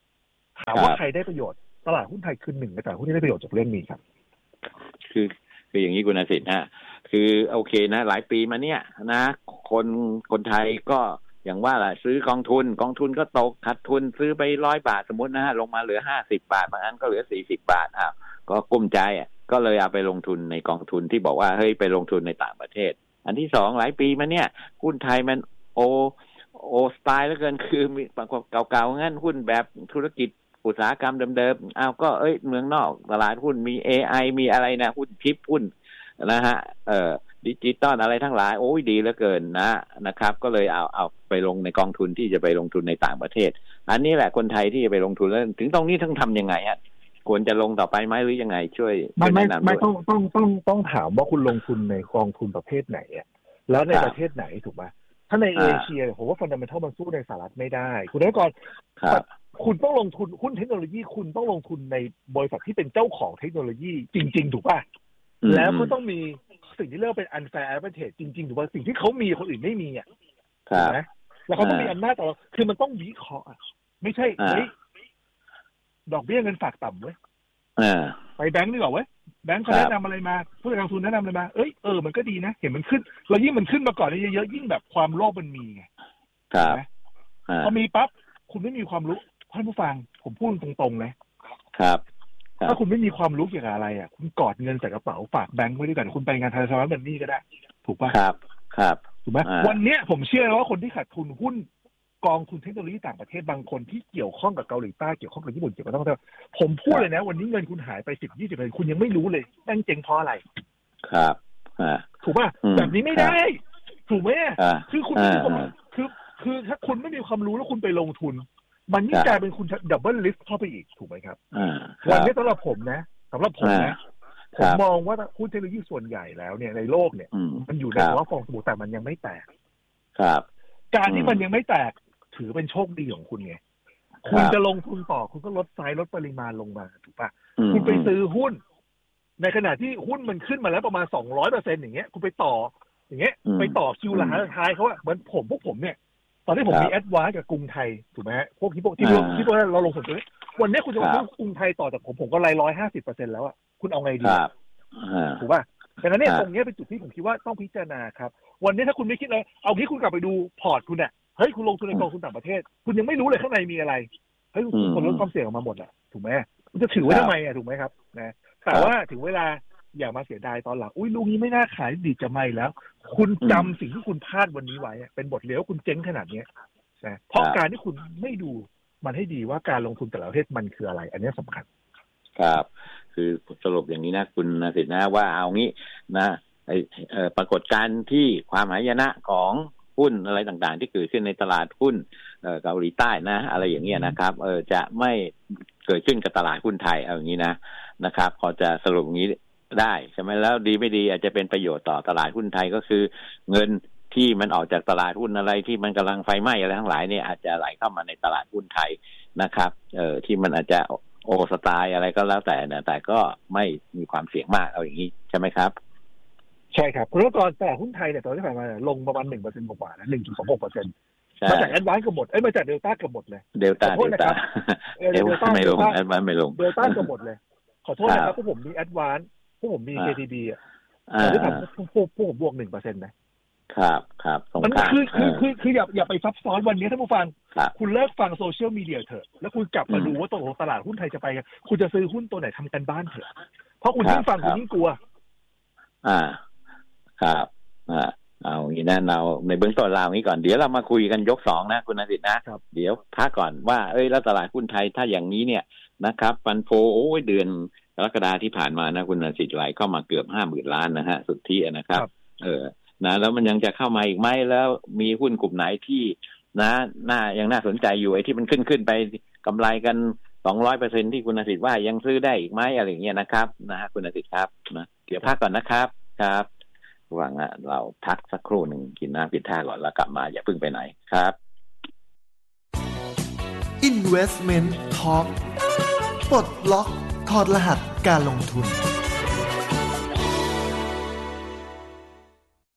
ถามว่าใครได้ประโยชน์ตลาดหุ้นไทยคือหนึ่งในตลาดหุ้นที่ได้ประโยชน์จากเรื่องนี้ครับคือคืออย่างนี้คุณอาสิทธิ์นะคือโอเคนะหลายปีมาเนี่ยนะคนคนไทยก็อย่างว่าแหละซื้อกองทุนกองทุนก็ตกขาดทุนซื้อไปร้อยบาทสมมตินะฮะลงมาเหลือห้าสิบบาทบางอันก็เหลือสี่สิบบาทอ้าวก็กุ้มใจอ่ะก็เลยเอาไปลงทุนในกองทุนที่บอกว่าเฮ้ยไปลงทุนในต่างประเทศอันที่สองหลายปีมาเนี่ยหุ้นไทยมันโอโอสไตล์แล้วเกินคือมีเก่าๆงั้นหุ้นแบบธุรกิจอุตสาหกรรมเดิมๆอ้าวก็เอ้ยเมืองนอกตลาดหุ้นมี เอ ไอ มีอะไรนะหุ้นชิปหุ้นนะฮะเอ่อดิจิตอลอะไรทั้งหลายโอ้ยดีเหลือเกินนะนะครับก็เลยเอาเอาไปลงในกองทุนที่จะไปลงทุนในต่างประเทศอันนี้แหละคนไทยที่จะไปลงทุนแล้วถึงตรงนี้ต้องทำยังไงฮะควรจะลงต่อไปไหมหรือยังไงช่วยไม่ไม่ไม่ต้องต้องต้องต้องถามว่าคุณลงทุนในกองทุนประเภทไหนอ่ะแล้วในประเทศไหนถูกไหมถ้าในเอเชียผมว่าฟันดัมเมนทัลมันสู้ในสหรัฐไม่ได้คุณนักกรคุณต้องลงทุนหุ้นเทคโนโลยีคุณต้องลงทุนในบริษัทที่เป็นเจ้าของเทคโนโลยีจริงๆถูกป่ะแล้วก็ต้องมีสิ่งที่เรียกว่าเป็น unfair advantage จริงๆถูกป่ะสิ่งที่เขามีคนอื่นไม่มีอ่ะถูกไหมแล้วเขาต้องมีอำนาจต่อเราคือมันต้องวิเคราะห์ไม่ใช่เฮ้ยดอกเบี้ยเงินฝากต่ำเว้ยไปแบงค์ดีกว่าเว้ยแบงค์เขาแนะนำอะไรมาผู้จัดการทุนแนะนำอะไรมาเอ้ยเออมันก็ดีนะเห็นมันขึ้นแล้วยิ่งมันขึ้นมาก่อนเยอะๆยิ่งแบบความโลภมันมีไงครับพอมีปั๊บคุณไม่มีความรู้ท่านผู้ฟังผมพูดตรงๆเลยครับถ้าคุณไม่มีความรู้เกี่ยวกับอะไรอ่ะคุณกอดเงินใส่กระเป๋าฝากแบงค์ไว้ด้วยกันคุณไปงานธนาคารแบบนี้ก็ได้ถูกป่ะครับครับถูกไหมวันนี้ผมเชื่อว่าคนที่ขาดทุนหุ้นกองทุนเทคโนโลยีต่างประเทศบางคนที่เกี่ยวข้องกับเกาหลีใต้เกี่ยวข้องกับญี่ปุ่นเกี่ยวกับต้องผมพูดเลยนะวันนี้เงินคุณหายไปสิบยี่สิบเปอร์เซ็นต์คุณยังไม่รู้เลยนั่งเจ๊งเพราะอะไรครับถูกป่ะแบบนี้ไม่ได้ถูกไหมคือคุณคือคือถ้าคุณไม่มีความรู้แล้วคุณไปลงทุนมันยิ่งกลายเป็นคุณดับเบิลลิสต์เข้าไปอีกถูกไหมครับวันนี้สำหรับผมนะสำหรับผมนะผมมองว่าหุ้นเทคโนโลยีส่วนใหญ่แล้วเนี่ยในโลกเนี่ยมันอยู่ในภาวะฟองสบู่แต่มันยังไม่แตกครับการที่มันยังไม่แตกถือเป็นโชคดีของคุณไงคุณจะลงทุนต่อคุณก็ลดไซส์ลดปริมาณลงมาถูกป่ะคุณไปซื้อหุ้นในขณะที่หุ้นมันขึ้นมาแล้วประมาณสองร้อยเปอร์เซ็นต์อย่างเงี้ยคุณไปต่ออย่างเงี้ยไปต่อคิวหลังท้ายเขาอะเหมือนผมพวกผมเนี่ยตอนที่ผมมีแอดวานซ์กับกรุงไทยถูกไหมพวกที่พวกที่พวกที่พวกเราลงทุนตัวนี้วันนี้คุณจะมาซื้อกรุงไทยต่อจากผมผมก็ไล่ร้อยห้าสิบเปอร์เซ็นต์แล้วอะคุณเอาไงดีถูกป่ะดังนั้นเนี่ยตรงนี้เป็นจุดที่ผมคิดว่าต้องพิจารณาครับวันนี้ถ้าคุณไม่คิดเลยเอางี้คุณกลับไปดูพอร์ตคุณเนี่ยเฮ้ยคุณลงทุนในกองทุนต่างประเทศคุณยังไม่รู้เลยข้างในมีอะไรเฮ้ยคุณลดความเสี่ยงออกมาหมดแหละถูกไหมคุณจะถือไว้ทำไมอ่ะถูกไหมครับนะแต่ว่าถึงเวลาอย่ามาเสียดายตอนหลังอุ้ยลูกนี้ไม่น่าขายดีจะไม่แล้วคุณจำสิ่งที่คุณพลาดวันนี้ไว้เป็นบทเรียนว่าคุณเจ๊งขนาดนี้นะเพราะการที่คุณไม่ดูมันให้ดีว่าการลงทุนแต่ละประเทศมันคืออะไรอันนี้สำคัญครับคือสรุปอย่างนี้นะคุณนสิทธิ์นะว่าเอางี้นะไอปรากฏการณ์ที่ความหายนะของหุ้นอะไรต่างๆที่เกิดขึ้นในตลาดหุ้นเกาหลีใต้นะอะไรอย่างเงี้ยนะครับเออจะไม่เกิดขึ้นกับตลาดหุ้นไทยเอาอย่างนี้นะนะครับพอจะสรุปอย่างนี้ได้ใช่ไหมแล้วดีไม่ดีอาจจะเป็นประโยชน์ต่อตลาดหุ้นไทยก็คือเงินที่มันออกจากตลาดหุ้นอะไรที่มันกำลังไฟไหม้อะไรทั้งหลายเนี่ยอาจจะไหลเข้ามาในตลาดหุ้นไทยนะครับเออที่มันอาจจะโอสไตล์อะไรก็แล้วแต่นะแต่ก็ไม่มีความเสี่ยงมากเอาอย่างนี้ใช่ไหมครับใช่ครับคุณรัตน์ตลาดหุ้นไทยเนี่ยตอนที่ผ่านมาลงประมาณหนึ่งเปอร์เซ็นต์กว่าๆนะหนึ่งจุดสองหกเปอร์เซ็นต์มาจากแอดวานซ์ก็หมดเอ้ยมาจากเดลต้าก็หมดเลยเดลต้าเดลต้าเดลต้าไม่ลงแอดวานซ์ไม่ลงเดลต้าก็หมดเลยขอโทษนะครับพวกผมมีแอดวานซ์พวกผมมี เค ที บี อ่ะตอนที่ผ่านพวกพวกผมบวกหนึ่งเปอร์เซ็นต์นะครับครับมันคือคือคือคืออย่าอย่าไปซับซ้อนวันนี้ท่านผู้ฟังคุณเลิกฟังโซเชียลมีเดียเถอะแล้วคุณกลับมาดูว่าตัวของตลาดหุ้นไทยจะไปคุณจะซื้อหุ้นตัวไหนทำกันบ้านเถอะเพราะคุณยิ่งฟังคุณยิ่งกลัวอ่าครับอ่าเอาอย่างนี้นะเราในเบื้องต้นเรานี้ก่อนเดี๋ยวเรามาคุยกันยกสองนะคุณนฤทธิ์นะเดี๋ยวพักก่อนว่าเอ้ยแล้วตลาดหุ้นไทยถ้าอย่างนี้เนี่ยนะครับฟันโฟโอ้ยเดือนกรกฎาคมที่ผ่านมานะคุณนฤทธิ์ไหลเข้ามาเกือบห้าหมื่นล้านนะฮะสุทธินะครับเออนะแล้วมันยังจะเข้ามาอีกไหมแล้วมีหุ้นกลุ่มไหนที่นะน่ายังน่าสนใจอยู่ไอ้ที่มันขึ้นขึ้นไปกำไรกัน สองร้อยเปอร์เซ็นต์ ที่คุณนฤทธิ์ว่ายังซื้อได้อีกไหมอะไรอย่างเงี้ยนะครับนะฮะคุณนฤทธิ์ครับนะเดี๋ยวพักก่อนนะครับครับระหว่างเราพักสักครู่หนึ่งกินน้ำกินท่าก่อนแล้วกลับมาอย่าเพิ่งไปไหนครับ Investment Talk ปลดล็อกถอดรหัสการลงทุนระหว่าง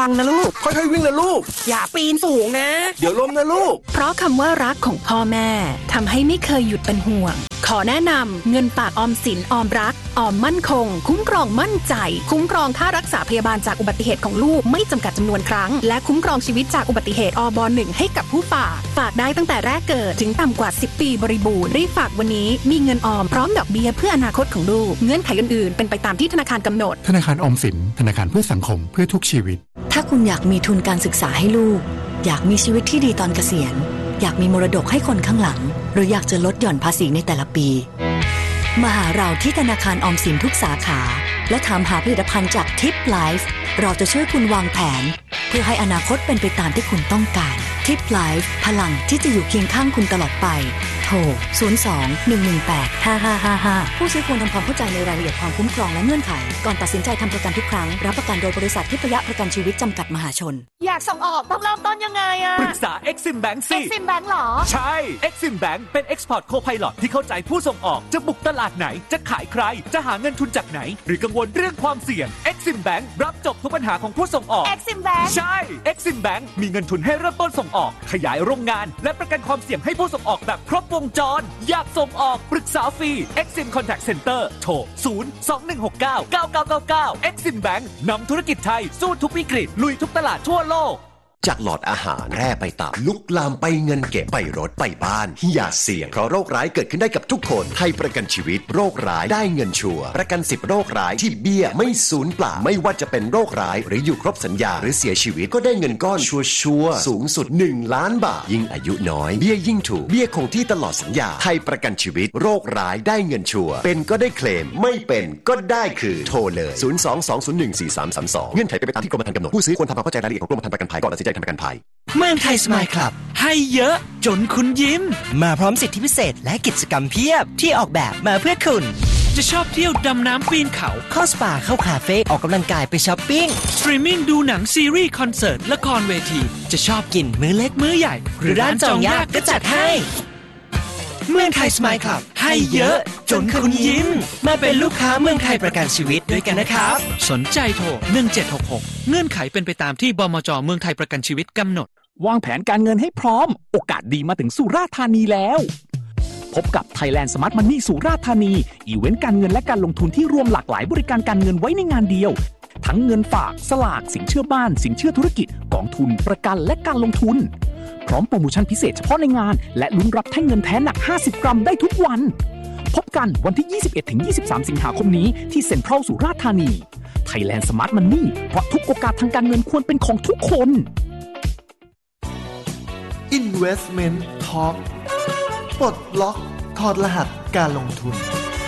วังนะลูกค่อยๆวิ่งนะลูกอย่าปีนสูงนะเดี๋ยวล้มนะลูกเพราะคำว่ารักของพ่อแม่ทำให้ไม่เคยหยุดเป็นห่วงขอแนะนำเงินฝากออมสินออมรักออมมั่นคงคุ้มครองมั่นใจคุ้มครองค่ารักษาพยาบาลจากอุบัติเหตุของลูกไม่จำกัดจำนวนครั้งและคุ้มครองชีวิตจากอุบัติเหตุอบหนึ่งให้กับผู้ฝากฝากได้ตั้งแต่แรกเกิดถึงต่ำกว่าสิบปีบริบูรณ์รีบฝากวันนี้มีเงินออมพร้อมดอกเบี้ยเพื่ออนาคตของลูกเงื่อนไขอื่นๆเป็นไปตามที่ธนาคารกำหนดธนาคารออมสินธนาคารเพื่อสังคมเพื่อทุกชีวิตถ้าคุณอยากมีทุนการศึกษาให้ลูกอยากมีชีวิตที่ดีตอนเกษียณอยากมีมรดกให้คนข้างหลังหรืออยากจะลดหย่อนภาษีในแต่ละปีมาหาเราที่ธนาคารออมสินทุกสาขาและถามหาผลิตภัณฑ์จากทิปไลฟ์เราจะช่วยคุณวางแผนเพื่อให้อนาคตเป็นไปตามที่คุณต้องการทิปไลฟ์พลังที่จะอยู่เคียงข้างคุณตลอดไปโทร ศูนย์ สอง หนึ่ง หนึ่ง แปด ห้า ห้า ห้า ห้า ผู้ซื้อควรทำความเข้าใจในรายละเอียดความคุ้มครองและเงื่อนไขก่อนตัดสินใจทำประกันทุกครั้งรับประกันโดยบริษัททิพยประกันชีวิตจำกัดมหาชนอยากส่งออกต้องเริ่มต้นยังไงอะปรึกษา Exim Bank สิ Exim Bank หรอใช่ Exim Bank เป็น Export Co-Pilot ที่เข้าใจผู้ส่งออกจะบุกตลาดไหนจะขายใครจะหาเงินทุนจากไหนหรือกังวลเรื่องความเสี่ยง Exim Bank รับจบทุกปัญหาของผู้ส่งออก Exim Bank ใช่ Exim Bank มีเงินทุนให้เริ่มต้นส่งออกขยายโรงงานและประกันความเสี่ยงให้ผู้ส่งออกแบบครบวงจรอยากส่งออกปรึกษาฟรี Exim Contact Center โทร ศูนย์ สอง หนึ่ง หก เก้า เก้า เก้า เก้า เก้า Exim Bank นำธุรกิจไทยสู้ทุกวิกฤตลุยทุกตลาดทั่วโลกจากหลอดอาหารแร่ไปตับลุกลามไปเงินเก็บไปรถไปบ้านอย่าเสี่ยงเพราะโรคร้ายเกิดขึ้นได้กับทุกคนไทยประกันชีวิตโรคร้ายได้เงินชัวร์ประกันสิบโรคร้ายที่เบี้ยไม่สูญเปล่าไม่ว่าจะเป็นโรคร้ายหรืออยู่ครบสัญญาหรือเสียชีวิตก็ได้เงินก้อนชัวร์สูงสุดหนึ่งล้านบาทยิ่งอายุน้อยเบี้ยยิ่งถูกเบี้ยคงที่ตลอดสัญญาไทยประกันชีวิตโรคร้ายได้เงินชัวร์เป็นก็ได้เคลมไม่เป็นก็ได้คือโทรเลยศูนย์ สอง สอง ศูนย์ หนึ่ง สี่ สาม สาม สองเงื่อนไขเป็นไปตามที่กรมธรรม์กำหนดผู้ซื้อควรทำความเข้าใจรายละเอียดของกรมธรรม์ประกันภัยก่อนตัดสินใจทำประกันภัยเมืองไทยสมายคลับให้เยอะจนคุณยิ้มมาพร้อมสิทธิพิเศษและกิจกรรมเพียบที่ออกแบบมาเพื่อคุณจะชอบเที่ยวดำน้ำปีนเขาเข้าสปาเข้าคาเฟ่ออกกำลังกายไปช้อปปิ้งสตรีมมิ่งดูหนังซีรีส์คอนเสิร์ตละครเวทีจะชอบกินมื้อเล็กมื้อใหญ่หรือร้านจองยากก็จัดให้เมืองไทยสมายคลับให้เยอะจนคุณยิ้มมาเป็นลูกค้าเมืองไทยประกันชีวิตด้วยกันนะครับสนใจโทรหนึ่ง เจ็ด หก หกเงื่อนไขเป็นไปตามที่บมจ.เมืองไทยประกันชีวิตกำหนดวางแผนการเงินให้พร้อมโอกาสดีมาถึงสุราษฎร์ธานีแล้วพบกับ Thailand Smart Money สุราษฎร์ธานีอีเวนต์การเงินและการลงทุนที่รวมหลากหลายบริการการเงินไว้ในงานเดียวทั้งเงินฝากสลากสินเชื่อบ้านสินเชื่อธุรกิจกองทุนประกันและการลงทุนพร้อมโปรโมชั่นพิเศษเฉพาะในงานและลุ้นรับแท่งเงินแท้หนักห้าสิบกรัมได้ทุกวันพบกันวันที่ ยี่สิบเอ็ดถึงยี่สิบสาม สิงหาคมนี้ที่เซ็นทรัลสุราษฎร์ธานี Thailand Smart Money เพราะทุกโอกาสทางการเงินควรเป็นของทุกคน Investment Talk ปลดล็อกถอดรหัสการลงทุน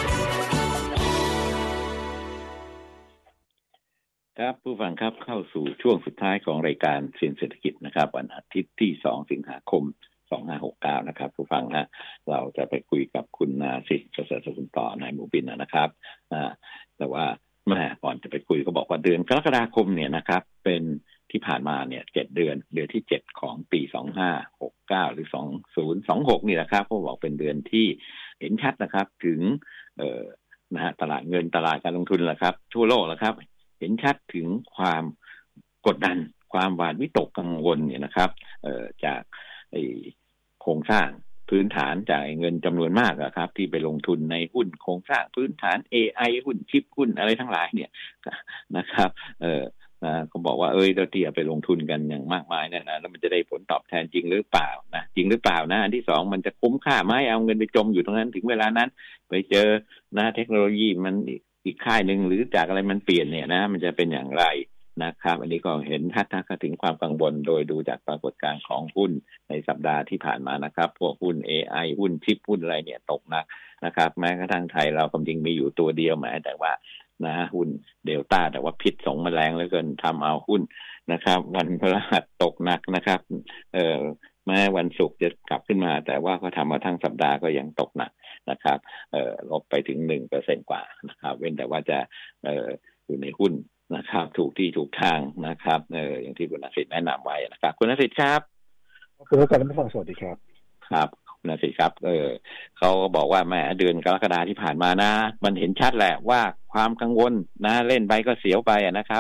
ครับผู้ฟังครับเข้าสู่ช่วงสุดท้ายของรายการเซียนเศรษฐกิจนะครับวันอาทิตย์ที่สองสิงหาคมสองพันห้าร้อยหกสิบเก้านะครับผู้ฟังฮะเราจะไปคุยกับคุณนาสิทธิ์ประเสริฐสกุลต่อนายหมูบินนะครับอ่าแต่ว่าแม่ก่อนจะไปคุยก็บอกว่าเดือนกรกฎาคมเนี่ยนะครับเป็นที่ผ่านมาเนี่ยเจ็ดเดือนเดือนที่เจ็ดของปีสองพันห้าร้อยหกสิบเก้าหรือสองพันยี่สิบหกนี่แหละครับเขาบอกเป็นเดือนที่เห็นชัดนะครับถึงเอ่อนะฮะตลาดเงินตลาดการลงทุนแหละครับทั่วโลกแล้วครับเห็นชัดถึงความกดดันความหวาดวิตกกังวลเนี่ยนะครับเอ่อจากไอ้โครงสร้างพื้นฐานจากเงินจำนวนมากอะครับที่ไปลงทุนในหุ้นโครงสร้างพื้นฐาน เอ ไอ หุ้นชิปหุ้นอะไรทั้งหลายเนี่ยนะครับเอ่อนะเขาบอกว่าเอ้ยเราที่เอาไปลงทุนกันอย่างมากมายเนี่ยนะแล้วมันจะได้ผลตอบแทนจริงหรือเปล่านะจริงหรือเปล่านะอันที่สองมันจะคุ้มค่าไหมเอาเงินไปจมอยู่ตรงนั้นถึงเวลานั้นไปเจอนะเทคโนโลยีมันอีกค่ายนึงหรือจากอะไรมันเปลี่ยนเนี่ยนะมันจะเป็นอย่างไรนะครับอันนี้ก็เห็นทัดทักถึงความกังวลโดยดูจากปรากฏการณ์ของหุ้นในสัปดาห์ที่ผ่านมานะครับพวกหุ้น เอ ไอ หุ้นชิปหุ้นอะไรเนี่ยตกหนักนะครับแม้กระทั่งไทยเราความจริงมีอยู่ตัวเดียวแม้แต่ว่านะหุ้นเดลต้าแต่ว่าพิษส่งแมลงเหลือเกินทำเอาหุ้นนะครับวันพฤหัสตกหนักนะครับเอ่อแม้วันศุกร์จะกลับขึ้นมาแต่ว่าก็ทำมาทั้งสัปดาห์ก็ยังตกหนักนะครับเอ่อลบไปถึง หนึ่งเปอร์เซ็นต์ กว่านะครับเว้นแต่ว่าจะเอ่ออยู่ในหุ้นนะครับถูกที่ถูกทางนะครับเอออย่างที่คุณณสิทธิ์แนะนำไว้นะครับคุณณสิทธิ์ครับคุณผู้ฟังผู้ฟังสวัสดีครับครับคุณณสิทธิ์ครับเออเขาบอกว่าแหมเดือนกรกฎาคมที่ผ่านมานะมันเห็นชัดแหละว่าความกังวลนะเล่นไปก็เสียวไปนะครับห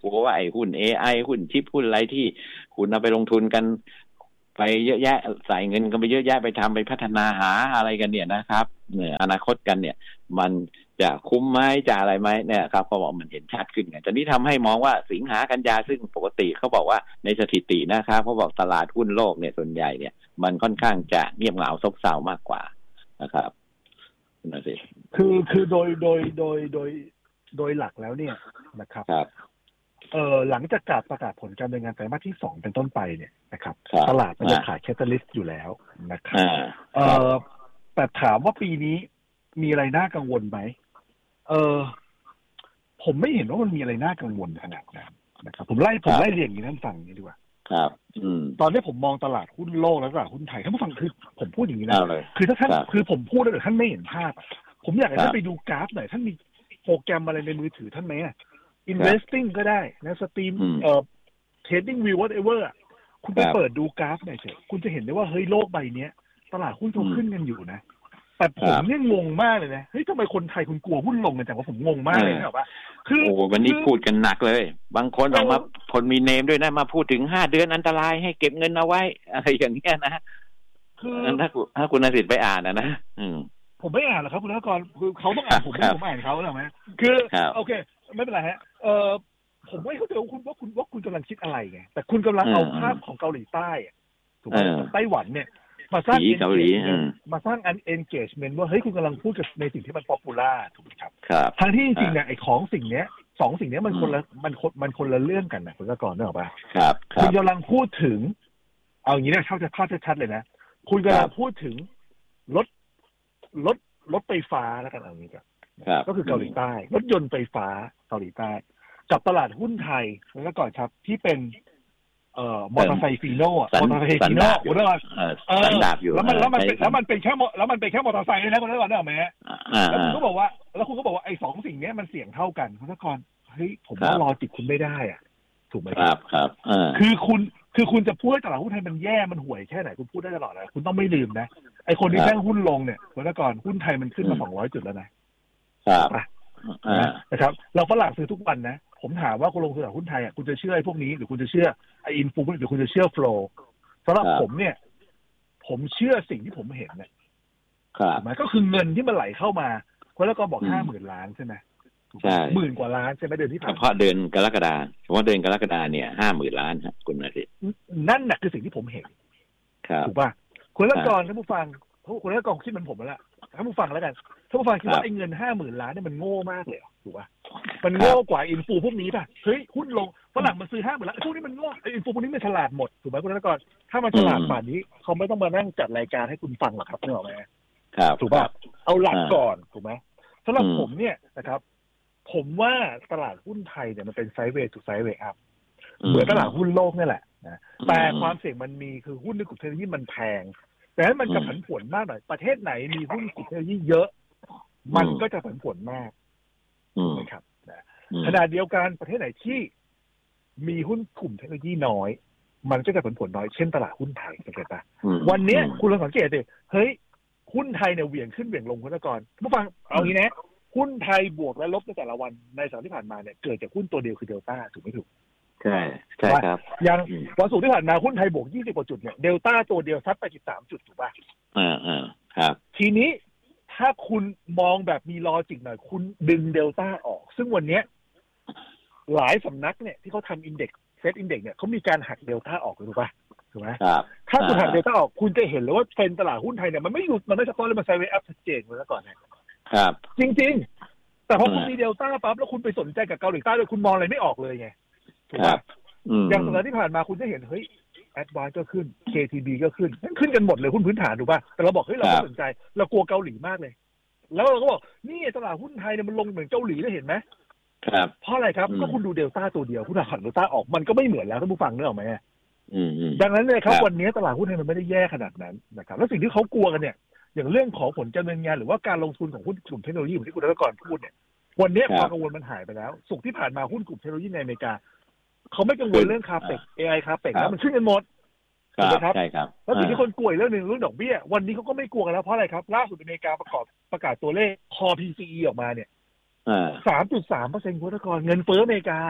ลัวว่าไอ้หุ้น เอ ไอ หุ้นชิปหุ้นอะไรที่คุณเอาไปลงทุนกันไปเยอะแยะใส่เงินกันไปเยอะแยะไปทำไปพัฒนาหาอะไรกันเนี่ยนะครับเนี่ยอนาคตกันเนี่ยมันจะคุ้มไหมจะอะไรไหมเนี่ยครับเขาบอกมันเห็นชัดขึ้นไงตอนนี้ทำให้มองว่าสิงหากันยาซึ่งปกติเขาบอกว่าในสถิตินะครับเขาบอกตลาดหุ้นโลกเนี่ยส่วนใหญ่เนี่ยมันค่อนข้างจะเงียบเหงาซบเซามากกว่านะครับนั่นสิคือคือโดยโดยโดยโดยโดยหลักแล้วเนี่ยนะครับเออหลังจากการประกาศผลการดำเนินงานไตรมาสที่สองเป็นต้นไปเนี่ยนะครับตลาดมันจะขายแคตตาลิสต์อยู่แล้วนะครับเออแต่ถามว่าปีนี้มีอะไรน่ากังวลไหมเออผมไม่เห็นว่ามันมีอะไรน่ากังวลขนาดนั้นนะครับผมไล่ผมไล่เรียงอย่างนี้ท่านฟังนี้ดีกว่าครับอืมตอนนี้ผมมองตลาดหุ้นโลกและตลาดหุ้นไทยท่านผู้ฟังคือผมพูดอย่างนี้นะคือถ้าท่านคือผมพูดแล้วแต่ท่านไม่เห็นภาพผมอยากให้ท่านไปดูกราฟหน่อยท่านมีโปรแกรมอะไรในมือถือท่านไหมอ่ะ investing ก็ได้นะสตรีมเอ่อ trading view whatever คุณไปเปิดดูกราฟหน่อยเถอะคุณจะเห็นได้ว่าเฮ้ยโลกใบนี้ตลาดหุ้นเขาขึ้นกันอยู่นะแต่ผมเนี่ยงงมากเลยนะเฮ้ยทำไมคนไทยคุณกลัวหุ้นลงกันจังว่าผมงงมากเลยนะว่าคือโอ้วันนี้พูดกันหนักเลยบางคนออกมาคนมีเนมด้วยนะมาพูดถึงห้าเดือนอันตรายให้เก็บเงินเอาไว้อะไรอย่างเงี้ยนะคือถ้าถ้าคุณนสิทธิ์ไปอ่านนะนะอืมผมไม่อ่านหรอกครับคุณนักกรคือเขาต้องอ่านผมไม่ผมอ่านเขาหรอกไหมคือโอเคไม่เป็นไรฮะเออผมไม่เข้าใจว่าคุณว่าคุณว่าคุณกำลังคิดอะไรไงแต่คุณกำลังเอาภาพของเกาหลีใต้ถูกไหมไต้หวันเนี่ยมาสร้างเกาหลีมาสร้างอัน engagement ว่าเฮ้ยคุณกำลังพูดกับในสิ่งที่มัน popular ถูกไหมครับครับทั้งที่จริงๆเนี่ยไอ้ของสิ่งเนี้ยสองสิ่งนี้มันคนละมันคนมันคนละเรื่องกันนะคุณนักกรนึกออกป่ะครับคุณกำลังพูดถึงเอาอย่างนี้เนี่ยเข้าใจภาพชัดๆเลยนะคุณกำลังพูดถึงรถรถรถไฟฟ้าแล้วกันเอาอย่างนี้กันก็คือเกาหลีใต้รถยนต์ไฟฟ้าเกาหลีใต้กับตลาดหุ้นไทยแล้วก่อนครับที่เป็นเอ่อมอเตอร์ไซค์ฟีโน่มอเตอร์ไซค์ฟีโน่คุณก่อนเออสันดาบอยู่แล้วมันแล้วมันแล้วมันเป็นแค่แล้วมันเป็นแค่มอเตอร์ไซค์นะคุณก่อนได้ไหมแล้วคุณก็บอกว่าแล้วคุณก็บอกว่าไอ้สองสิ่งนี้มันเสี่ยงเท่ากันคุณก่อนเฮ้ยผมว่ารอจิตคุณไม่ได้อ่ะถูกไหมครับครับคือคุณคือคุณจะพูดให้ตลาดหุ้นไทยมันแย่มันห่วยแค่ไหนคุณพูดได้ตลอดเลยคุณต้องไม่ลืมนะไอ้คนที่แท่งหุ้นลงเนี่ยคุณก่อนหุ้นไทยมันขึ้นมาสองร้อยจุดแล้วนะครับนะครับเราฝรั่งซื้อทุกวันนะผมถามว่าคุณลงทุนกับหุ้นไทยอ่ะคุณจะเชื่อไอ้พวกนี้หรือคุณจะเชื่อไอ้อินฟูหรือคุณจะเชื่อโฟลว์สำหรับผมเนี่ยผมเชื่อสิ่งที่ผมเห็นเนี่ยครับมันก็คือเงินที่มันไหลเข้ามาคุณแล้วก็บอกห้าหมื่นล้านใช่ไหมใช่หมื่นกว่าล้านใช่ไหมเดือนที่ผ่านเฉพาะเดือนกรกฎาคมเฉพาะเดือนกรกฎาคมเนี่ยห้าหมื่นล้านครับคุณนาทีนั่นแหละคือสิ่งที่ผมเห็นถูกป่ะคุณแล้วก่อนท่านผู้ฟังคุณแล้วก่อนคิดเหมือนผมแล้วท่านผู้ฟังแล้วกันท่านผู้ฟังคิดว่าไอ้เงินห้าหมื่นล้านเนี่ยมันโง่มากเลยถูกป่ะมันโง่กว่าอินฟูพวกนี้ป่ะเฮ้ยหุ้นลงฝรั่งมันซื้อห้าหมื่นล้านพวกนี้มันโง่ไอ้อินฟูพวกนี้มันฉลาดหมดถูกไหมคุณนักกรถ้ามันฉลาดป่านนี้เขาไม่ต้องมานั่งจัดรายการให้คุณฟังหรอกครับนึกออกไหมถูกป่ะเอาหลักก่อนถูกไหมสำหรับผมเนี่ยนะครับผมว่าตลาดหุ้นไทยเนี่ยมันเป็นไซด์เวย์ถูกไซด์เวย์อัพเหมือนตลาดหุ้นโลกนี่แหละนะแต่ความเสี่ยงมันมีคือหุ้นในกลุ่มเทคโนโลยีมันแพงแต่ถ้ามันจะผันผวนมากหน่อยประเทศไหนมีหุ้นกลุ่มเทคโนโลยีเยอะมันก็จะผันผวนมากนะครับขณะเดียวกันประเทศไหนที่มีหุ้นกลุ่มเทคโนโลยีน้อยมันก็จะผันผวนน้อยเช่นตลาดหุ้นไทยสังเกตป่ะวันนี้คุณลองสังเกตดิเฮ้ยหุ้นไทยเนี่ยเหวี่ยงขึ้นเหวี่ยงลงคุณตะกรผู้ฟังเอางี้นะหุ้นไทยบวกและลบในแต่ละวันในสัปดาห์ที่ผ่านมาเนี่ยเกิดจากหุ้นตัวเดียวคือเดลต้าถูกไม่ถูกใช่ใช่ครับอย่างวันศุกร์ที่ผ่านมาหุ้นไทยบวกยี่สิบกว่าจุดเนี่ยเดลต้าตัวเดียวซัดไปสิบสามจุดถูกป่ะอ่าอ่าครับทีนี้ถ้าคุณมองแบบมีลอจิกหน่อยคุณดึงเดลต้าออกซึ่งวันนี้หลายสำนักเนี่ยที่เขาทำอินเด็กซ์เซตอินเด็กซ์เนี่ยเขามีการหักเดลต้าออกถูกป่ะถูกไหมครับถ้าคุณหักเดลต้าออกคุณจะเห็นเลยว่าเทรนด์ตลาดหุ้นไทยเนี่ยมันไม่หยุดมันไม่สปอร์ตเลยมันไซด์เวย์อัพชัดเจนเหมือนก่อนนะครับจริงๆแต่พอคุณมีเดลต้าปั๊บแล้วคุณไปสนใจกับเกาหลีใต้เลยคุณมองอะไรไม่ออกเลยไงถูกป่ะอย่างสัปดาห์ที่ผ่านมาคุณจะเห็นเฮ้ยแอดวานซ์ก็ขึ้น เค ที บี ก็ขึ้นขึ้นกันหมดเลยหุ้นพื้นฐานถูกป่ะแต่เราบอกเฮ้ยเราไม่สนใจเรากลัวเกาหลีมากเลยแล้วเราก็บอกนี่ตลาดหุ้นไทยเนี่ยมันลงเหมือนเกาหลีได้เห็นไหมครับเพราะอะไรครับก็คุณดูเดลต้าตัวเดียวคุณหักเดลต้าออกมันก็ไม่เหมือนแล้วท่านผู้ฟังนึกออกไหมดังนั้นเลยครับวันนี้ตลาดหุ้นไทยมันไม่ได้แย่ขนาดนั้นนะครับแล้วสิ่งที่เขากลัวกันเนี่ยอย่างเรื่องของผลการดำเนินงานหรือว่าการลงทุนของหุ้นกลุ่มเทคโนโลยีที่คุณธนกรพูดเนี่ยวันนี้ความกังวลมันหายไปแล้วศุกร์ที่ผ่านมาหุ้นกลุ่มเทคโนโลยีในอเมริกาเขาไม่กังวลเรื่องคาเปก เอ ไอ คาเปกแล้วมันขึ้นกันหมดใช่ครับใช่ครับแล้วสิ่งที่คนกลัวเรื่องนึงเรื่องดอกเบี้ยวันนี้เขาก็ไม่กลัวกันแล้วเพราะอะไรครับล่าสุดอเมริกาประกอบประกาศตัวเลข Core พี ซี อี ออกมาเนี่ย สามจุดสามเปอร์เซ็นต์ คุณธนกรเงินเฟ้ออเมริกา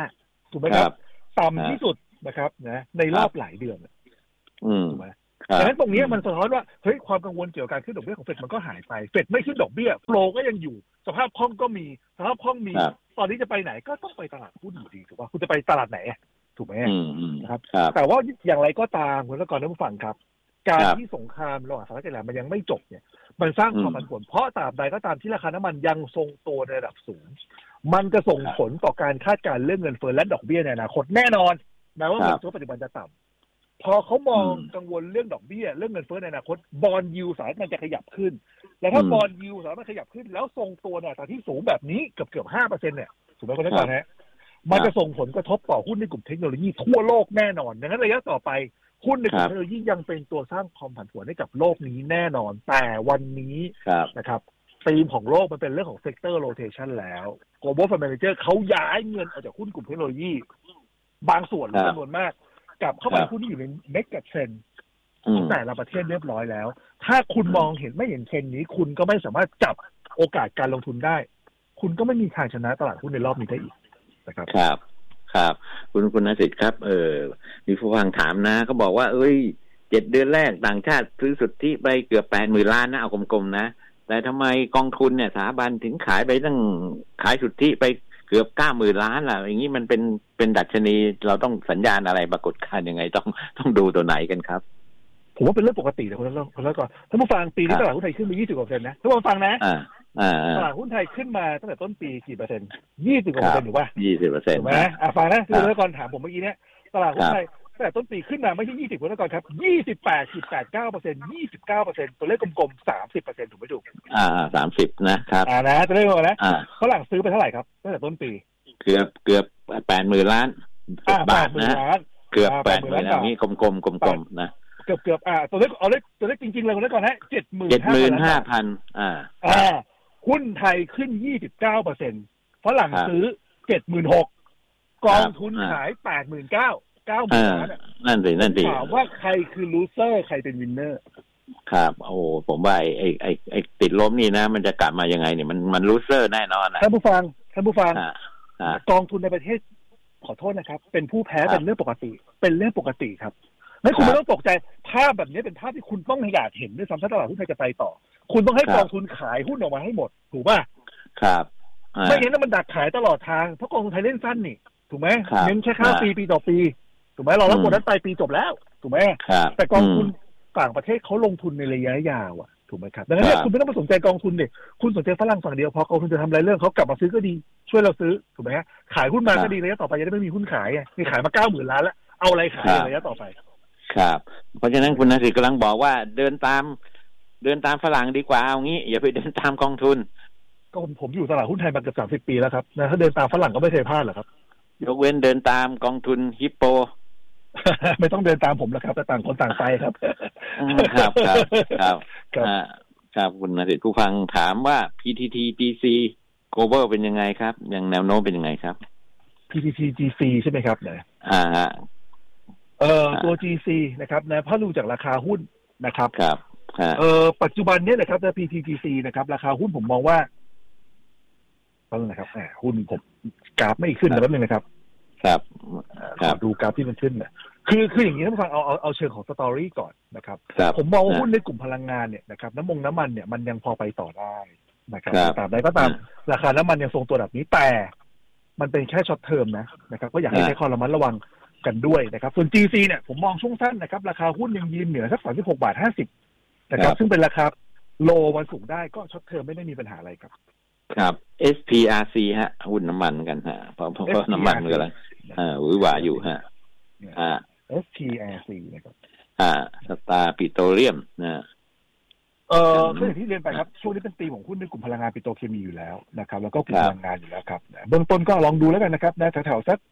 ถูกไหมครับต่ำที่สุดนะครับนะในรอบหลายเดือนถูกไหมดังนั้นตรงนี้มันสะท้อนว่าเฮ้ยความกังวลเกี่ยวกับการขึ้นดอกเบี้ยของเฟดมันก็หายไปเฟดไม่ขึ้นดอกเบี้ยโฟลก็ยังอยู่สภาพคล่องก็มีสภาพคล่องมีตอนนี้จะไปไหนก็ต้องไปตลาดหุ้นอยู่ดีถูกป่ะคุณจะไปตลาดไหนถูกไหมนะครับแต่ว่าอย่างไรก็ตามคุณแล้วก่อนท่านผู้ฟังครับการที่สงครามระหว่างสหรัฐกับอิหร่านมันยังไม่จบเนี่ยมันสร้างความผันผวนเพราะตราบใดก็ตามที่ราคาน้ำมันยังทรงตัวในระดับสูงมันจะส่งผลต่อการคาดการณ์เรื่องเงินเฟ้อและดอกเบี้ยในอนาคตแน่นอนแม้ว่าเงินเฟ้อปัจจุบันจะต่ำพอเขามองกังวลเรื่องดอกเบี้ยเรื่องเงินเฟ้อในอนาคตบอนด์ยิลด์สหรัฐมันจะขยับขึ้นแล้วถ้าบอนด์ยิลด์สหรัฐมันขยับขึ้นแล้วทรงตัวในอัตราที่สูงแบบนี้เกือบเกือบห้าเปอร์เซ็นต์เนี่ยถูกไหมคุณนักการฮะมันจะส่งผลกระทบต่อหุ้นในกลุ่มเทคโนโลยีทั่วโลกแน่นอนดังนั้นระยะต่อไปหุ้นในกลุ่มเทคโนโลยียังเป็นตัวสร้างความผันผวนให้กับโลกนี้แน่นอนแต่วันนี้นะครับธีมของโลกมันเป็นเรื่องของ sector rotation แล้ว global fund manager เขาย้ายเงินออกจากหุ้นกลุ่มเทคโนโลยีบางส่วนจำนวนมากกลับเข้าไปหุ้นที่อยู่ในเมกะเทรนด์ของแต่ละประเทศเรียบร้อยแล้วถ้าคุณมองเห็นไม่เห็นเทรนด์นี้คุณก็ไม่สามารถจับโอกาสการลงทุนได้คุณก็ไม่มีทางชนะตลาดหุ้นในรอบนี้ได้อีกนะครับครับครับคุณคุณณสิทธิ์ครับเออมีผู้ฟังถามนะเขาบอกว่าเอ้ยเจ็ดเดือนแรกต่างชาติซื้อสุทธิไปเกือบแปดหมื่นล้านนะเอากลมๆนะแต่ทำไมกองทุนเนี่ยสถาบันถึงขายไปตั้งขายสุทธิไปเกือบเก้าหมื่นล้านล่ะอย่างนี้มันเป็นเป็นดัชนีเราต้องสัญญาณอะไรปรากฏการณ์ยังไงต้องต้องดูตัวไหนกันครับผมว่าเป็นเรื่องปกตินะคุณแล้วแล้วก็ท่านผู้ฟังปีนี้ตลาดหุ้นไทยขึ้นมายี่สิบกว่าเปอร์เซ็นต์นะท่านผู้ฟังนะตลาดหุ้นไทยขึ้นมาตั้งแต่ต้นปีกี่เปอร์เซ็นต์ยี่สิบกว่าเปอร์เซ็นต์ถูกป่ะยี่สิบเปอร์เซ็นต์ถูกไหมอ่ะฟังนะคือแล้วก่อนถามผมเมื่อกี้เนี้ยตลาดหุ้นไทยตั้งแต่ต้นปีขึ้นมาไม่ใช่ยี่สิบคุณแล้วก่อนครับยี่สิบแปดจุดแปดเก้าเปอร์เซ็นต์ยี่สิบเก้าเปอร์เซ็นต์ตัวเลขกลมๆสามสิบเปอร์เซ็นต์ถูกไหมถูกอ่าสามสิบนะครับอ่านะตัวเลขนะฝรั่งซื้อไปเท่าไหร่ครับตั้งแต่ต้นปีเกือบเกือบแปดหมื่นล้านบาทนะเกือบแปดหมื่นล้านนี้กลมๆกลมๆนะเกือบเกือบอ่าตัวเลขเอาเลขตัวเลขจริงๆเลยคุณแล้วก่อนนะเจ็ดหมื่นเจ็ดหมื่นห้าพันอ่าอ่าหุ้นไทยขึ้น ยี่สิบเก้าเปอร์เซ็นต์ ฝรั่งซื้อ เจ็ดหมื่นหกพัน กองทุนขาย แปดหมื่นเก้าพัน เก้าหมื่นล้านนั่นสินั่นสิถามว่าใครคือลูเซอร์ใครเป็นวินเนอร์ครับโอ้ผมว่าไอ้ไอ้ไอ้ติดลบนี่นะมันจะกลับมายังไงเนี่ยมันมันลูเซอร์แน่นอนนะท่านผู้ฟังท่านผู้ฟังกองทุนในประเทศขอโทษนะครับเป็นผู้แพ้เป็นเรื่องปกติเป็นเรื่องปกติครับไม่คุณไม่ต้องตกใจภาพแบบนี้เป็นภาพที่คุณต้องอยากเห็นด้วยซ้ำถ้าตลาดหุ้นไทยจะไปต่อคุณต้องให้กองทุนขายหุ้นออกมาให้หมดถูกป่ะครับไม่งั้นมันดักขายตลอดทางเพราะกองทุนไทยเล่นสั้นนี่ถูกไหมเน้นแค่ข้าวปีปีต่อปีถูกไหมเรารับโบนัสปลายปีจบแล้วถูกไหมแต่กองทุนต่างประเทศเขาลงทุนในระยะยาวอ่ะถูกไหมครับดังนั้นคุณไม่ต้องไปสนใจกองทุนดิคุณสนใจฝรั่งฝั่งเดียวพอกองทุนจะทำอะไรเรื่องเขากลับมาซื้อก็ดีช่วยเราซื้อถูกไหมฮะขายหุ้นมาก็ดีระยะต่อไปจะได้ไม่มีหุ้นขายไงมีขายมาเก้าหมื่นล้านแล้วเอาอะไรขายระยะต่อไปครับเพราะฉะนั้นคุณณสิทธิ์กำลังบอกว่าเดินตามเดินตามฝรั่งดีกว่าเอางี้อย่าไปเดินตามกองทุนก็ผมอยู่ตลาดหุ้นไทยมาเกือบสามสิบปีแล้วครับนะถ้าเดินตามฝรั่งก็ไม่เคยพลาดหรอกครับยกเว้นเดินตามกองทุนฮิปโปไม่ต้องเดินตามผมแล้วครับแต่ต่างคนต่างไปครับครับครับครับครับคุณณสิทธิ์ผู้ฟังถามว่า พี ที ที จี ซี Global เป็นยังไงครับยังแนวโน้มเป็นยังไงครับพี ที ที จี ซี ใช่ไหมครับเนี่ยอ่าฮะเอ่อตัว จี ซี นะครับนะถ้าดูจากราคาหุ้นนะครับครับเอ่อปัจจุบันเนี่ยนะครับใน พี ที ที ซี นะครับราคาหุ้นผมมองว่าต้นนะครับแหมหุ้นผมกราฟไม่ขึ้นแล้วแป๊บนึงนะครับครับครับดูกราฟที่มันขึ้นเนี่ยคือคืออย่างนี้ท่านผู้ฟังเอาเอาเอาเชิงของสตอรี่ก่อนนะครับผมมองว่าหุ้นในกลุ่มพลังงานเนี่ยนะครับน้ำมันน้ำมันเนี่ยมันยังพอไปต่อได้นะครับตามใดก็ตามราคาน้ำมันยังทรงตัวแบบนี้แต่มันเป็นแค่ช็อตเทอมนะนะครับก็อยากให้ใช้ความระมัดระวังกันด้วยนะครับส่วน จี ซี เนี่ยผมมองช่วงสั้นนะครับราคาหุ้นยังยืนเหนือสักสามสิบหกบาทห้าสิบนะครับซึ่งเป็นราคาโลวันสูงได้ก็ช็อตเทอมไม่ได้มีปัญหาอะไรครับครับ เอส พี อาร์ ซี ฮะหุ้นน้ำมันกันฮะเพราะเพราะน้ำมันกำลังอ่าหวือหวาอยู่ฮะอ่าเอส พี อาร์ ซี นะครับอ่าสตาร์ปิโตรเลียมนะเอ่อคืออย่างที่เรียนไปครับช่วงนี้เป็นธีมของหุ้นในกลุ่มพลังงานปิโตรเคมีอยู่แล้วนะครับแล้วก็กลุ่มพลังงานอยู่แล้วครับเบื้องต้นก็ลองดูแล้วกันนะครับในแถวๆสัก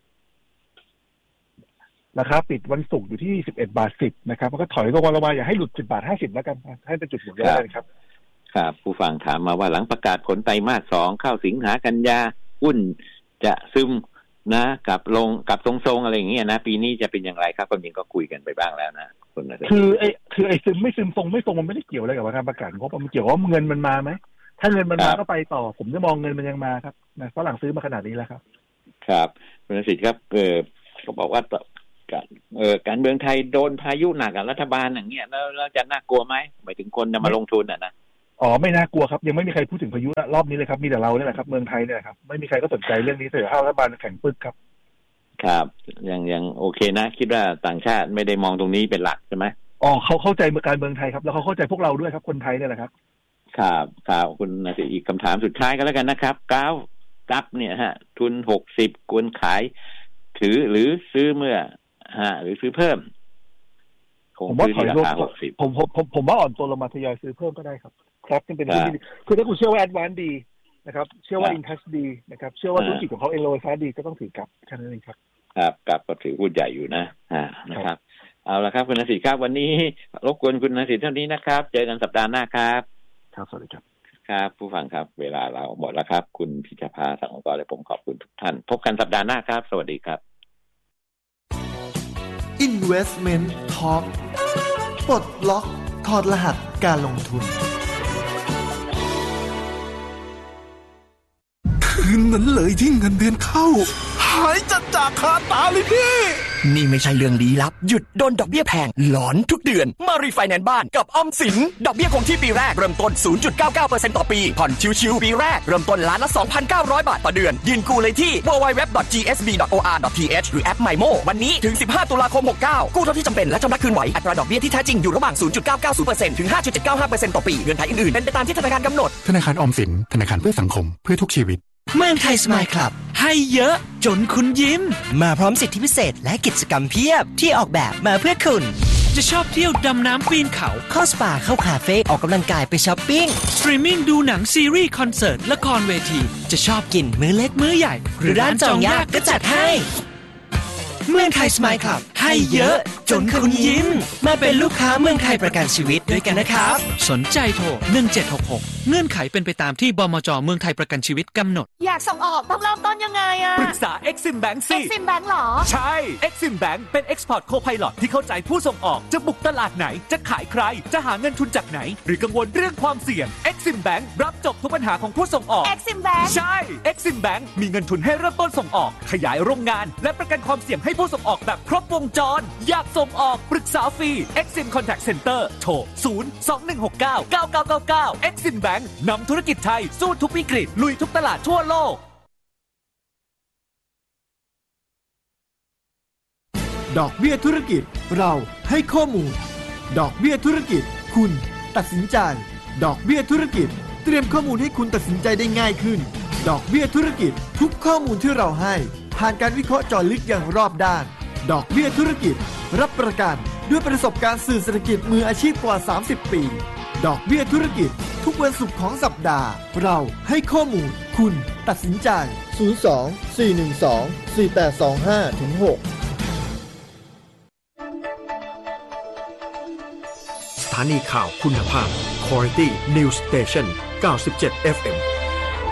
ราคาปิดวันศุกร์อยู่ที่สิบเอ็ดบาทสิบนะครับมันก็ถอยลงมาอย่าให้หลุดสิบบาทห้าสิบแล้วกันให้เป็นจุดหมุนได้เลยครับครับผู้ฟังถามมาว่าหลังประกาศผลไตรมาสสองเข้าสิงหากันยาหุ้นจะซึมนะกับลงกับทรงๆอะไรอย่างเงี้ยนะปีนี้จะเป็นอย่างไรครับความจริงก็คุยกันไปบ้างแล้วนะคนนะคือไอ้คือไอ้ซึมไม่ซึมทรงไม่ทรงมันไม่ได้เกี่ยวอะไรกับการประกาศงบมันเกี่ยวว่าเงินมันมาไหมถ้าเงินมันมาก็ไปต่อผมจะมองเงินมันยังมาครับนะฝรั่งซื้อมาขนาดนี้แล้วครับครับคุณสิทธิ์ครับเออเขาบอกว่าการเออการเมืองไทยโดนพายุหนักกับรัฐบาลอย่างเงี้ยแล้วเราจะน่ากลัวไหมหมายถึงคนจะมาลงทุนอ่ะนะอ๋อไม่น่ากลัวครับยังไม่มีใครพูดถึงพายุรอบนี้เลยครับมีแต่เราเนี่ยแหละครับเมืองไทยเนี่ยครับไม่มีใครก็สนใจเรื่องนี้แต่ถ้ารัฐบาลแข็งปึ๊กครับครับยังยังโอเคนะคิดว่าต่างชาติไม่ได้มองตรงนี้เป็นหลักใช่ไหมอ๋อเขาเข้าใจการเมืองไทยครับแล้วเขาเข้าใจพวกเราด้วยครับคนไทยเนี่ยแหละครับครับครับคุณนาทีอีกคำถามสุดท้ายก็แล้วกันนะครับก้าวกับเนี่ยฮะทุนหกสิบควรขายถือหรือซื้อเมื่อฮะหรือซื้อเพิ่มผมว่าถอยลงผมผมผมผมว่าอ่อนตัวลงมาทยอยซื้อเพิ่มก็ได้ครับครับจะเป็นที่ดีคือถ้าคุณเชื่อว่าแอดวานซ์ดีนะครับเชื่อว่าอินทัชดีนะครับเชื่อว่าธุรกิจของเขาเองโลไฟดีก็ต้องถือกับแค่นั้นเองครับครับกับก็ถือหุ้นใหญ่อยู่นะอ่านะครับเอาละครับคุณนสิทธิ์ครับวันนี้รบกวนคุณนสิทธิ์เท่านี้นะครับเจอกันสัปดาห์หน้าครับครับสวัสดีครับครับผู้ฟังครับเวลาเราหมดแล้วครับคุณพิชภาสังกรและผมขอบคุณทุกท่านพบกันสัปดาห์หน้าครับสวัสดีครับ Investment Talk ปลดล็อกถอดรหัสการลงทุนคืนนั้นเลยที่เงินเดือนเข้าหายจัดจากคาตาเลยพี่นี่ไม่ใช่เรื่องลี้ลับหยุดโดนดอกเบี้ยแพงหลอนทุกเดือนมารีไฟแนนซ์บ้านกับออมสินดอกเบี้ยคงที่ปีแรกเริ่มต้น ศูนย์จุดเก้าเก้าเปอร์เซ็นต์ ต่อปีผ่อนชิวๆปีแรกเริ่มต้นล้านละ สองพันเก้าร้อย บาทต่อเดือนยื่นกู้เลยที่ ดับเบิลยู ดับเบิลยู ดับเบิลยู ดอท จี เอส บี ดอท โอ อาร์ ดอท ที เอช หรือแอป ไมโม วันนี้ถึงสิบห้าตุลาคมหกเก้ากู้เท่าที่จำเป็นและชำระคืนไหวอัตราดอกเบี้ยที่แท้จริงอยู่ระหว่าง ศูนย์จุดเก้าเก้าศูนย์เปอร์เซ็นต์ ถึง ห้าจุดเจ็ดเก้าห้าเปอร์เซ็นต์ ต่อปีเงื่อนไขอื่นๆเป็นไปตามที่ธนาคารกำหนดธนาคารออมสินธนาคารเพื่อสังคมเพื่อทุกชีวิตเมืองไทยสมายคลับให้เยอะจนคุณยิ้มมาพร้อมสิทธิพิเศษและกิจกรรมเพียบที่ออกแบบมาเพื่อคุณจะชอบเที่ยวดำน้ำปีนเขาเข้าสปาเข้าคาเฟ่ออกกำลังกายไปช้อปปิ้งสตรีมมิ่งดูหนังซีรีส์คอนเสิร์ตละครเวทีจะชอบกินมื้อเล็กมื้อใหญ่หรือร้านจองยากก็จัดให้เมืองไทยสมายคลับให้เยอะจนคุณยิ้มมาเป็นลูกค้าเมืองไทยประกันชีวิตด้วยกันนะครับสนใจโทรหนึ่งเจ็ดหกหกเงื่อนไขเป็นไปตามที่บมจ.เมืองไทยประกันชีวิตกำหนดอยากส่งออกต้องเริ่มต้นยังไงอะปรึกษา Exim Bank สิ Exim Bank หรอใช่ Exim Bank เป็น Export Co-Pilot ที่เข้าใจผู้ส่งออกจะบุกตลาดไหนจะขายใครจะหาเงินทุนจากไหนหรือกังวลเรื่องความเสี่ยง Exim Bank รับจบทุกปัญหาของผู้ส่งออก Exim Bank ใช่ Exim Bank มีเงินทุนให้เริ่มต้นส่งออกขยายโรงงานและประกันความเสี่ยงให้ผู้ส่งออกแบบครบวงจรอยากส่งออกปรึกษาฟรี Exim Contact Center โทร ศูนย์ สอง หนึ่ง หก เก้า เก้า เก้า เก้า เก้า Exim Bank นำธุรกิจไทยสู้ทุกวิกฤตลุยทุกตลาดทั่วโลกดอกเบี้ยธุรกิจเราให้ข้อมูลดอกเบี้ยธุรกิจคุณตัดสินใจดอกเบี้ยธุรกิจเตรียมข้อมูลให้คุณตัดสินใจได้ง่ายขึ้นดอกเบี้ยธุรกิจทุกข้อมูลที่เราให้ผ่านการวิเคราะห์เจาะลึกอย่างรอบด้านดอกเบี้ยธุรกิจรับประกันด้วยประสบการณ์สื่อเศรษฐกิจมืออาชีพกว่าสามสิบปีดอกเบี้ยธุรกิจทุกวันศุกร์ของสัปดาห์เราให้ข้อมูลคุณตัดสินใจศูนย์ สอง สี่ หนึ่ง สอง สี่ แปด สอง ห้า ถึง หกสถานีข่าวคุณภาพ Quality News Station เก้าสิบเจ็ด เอฟ เอ็ม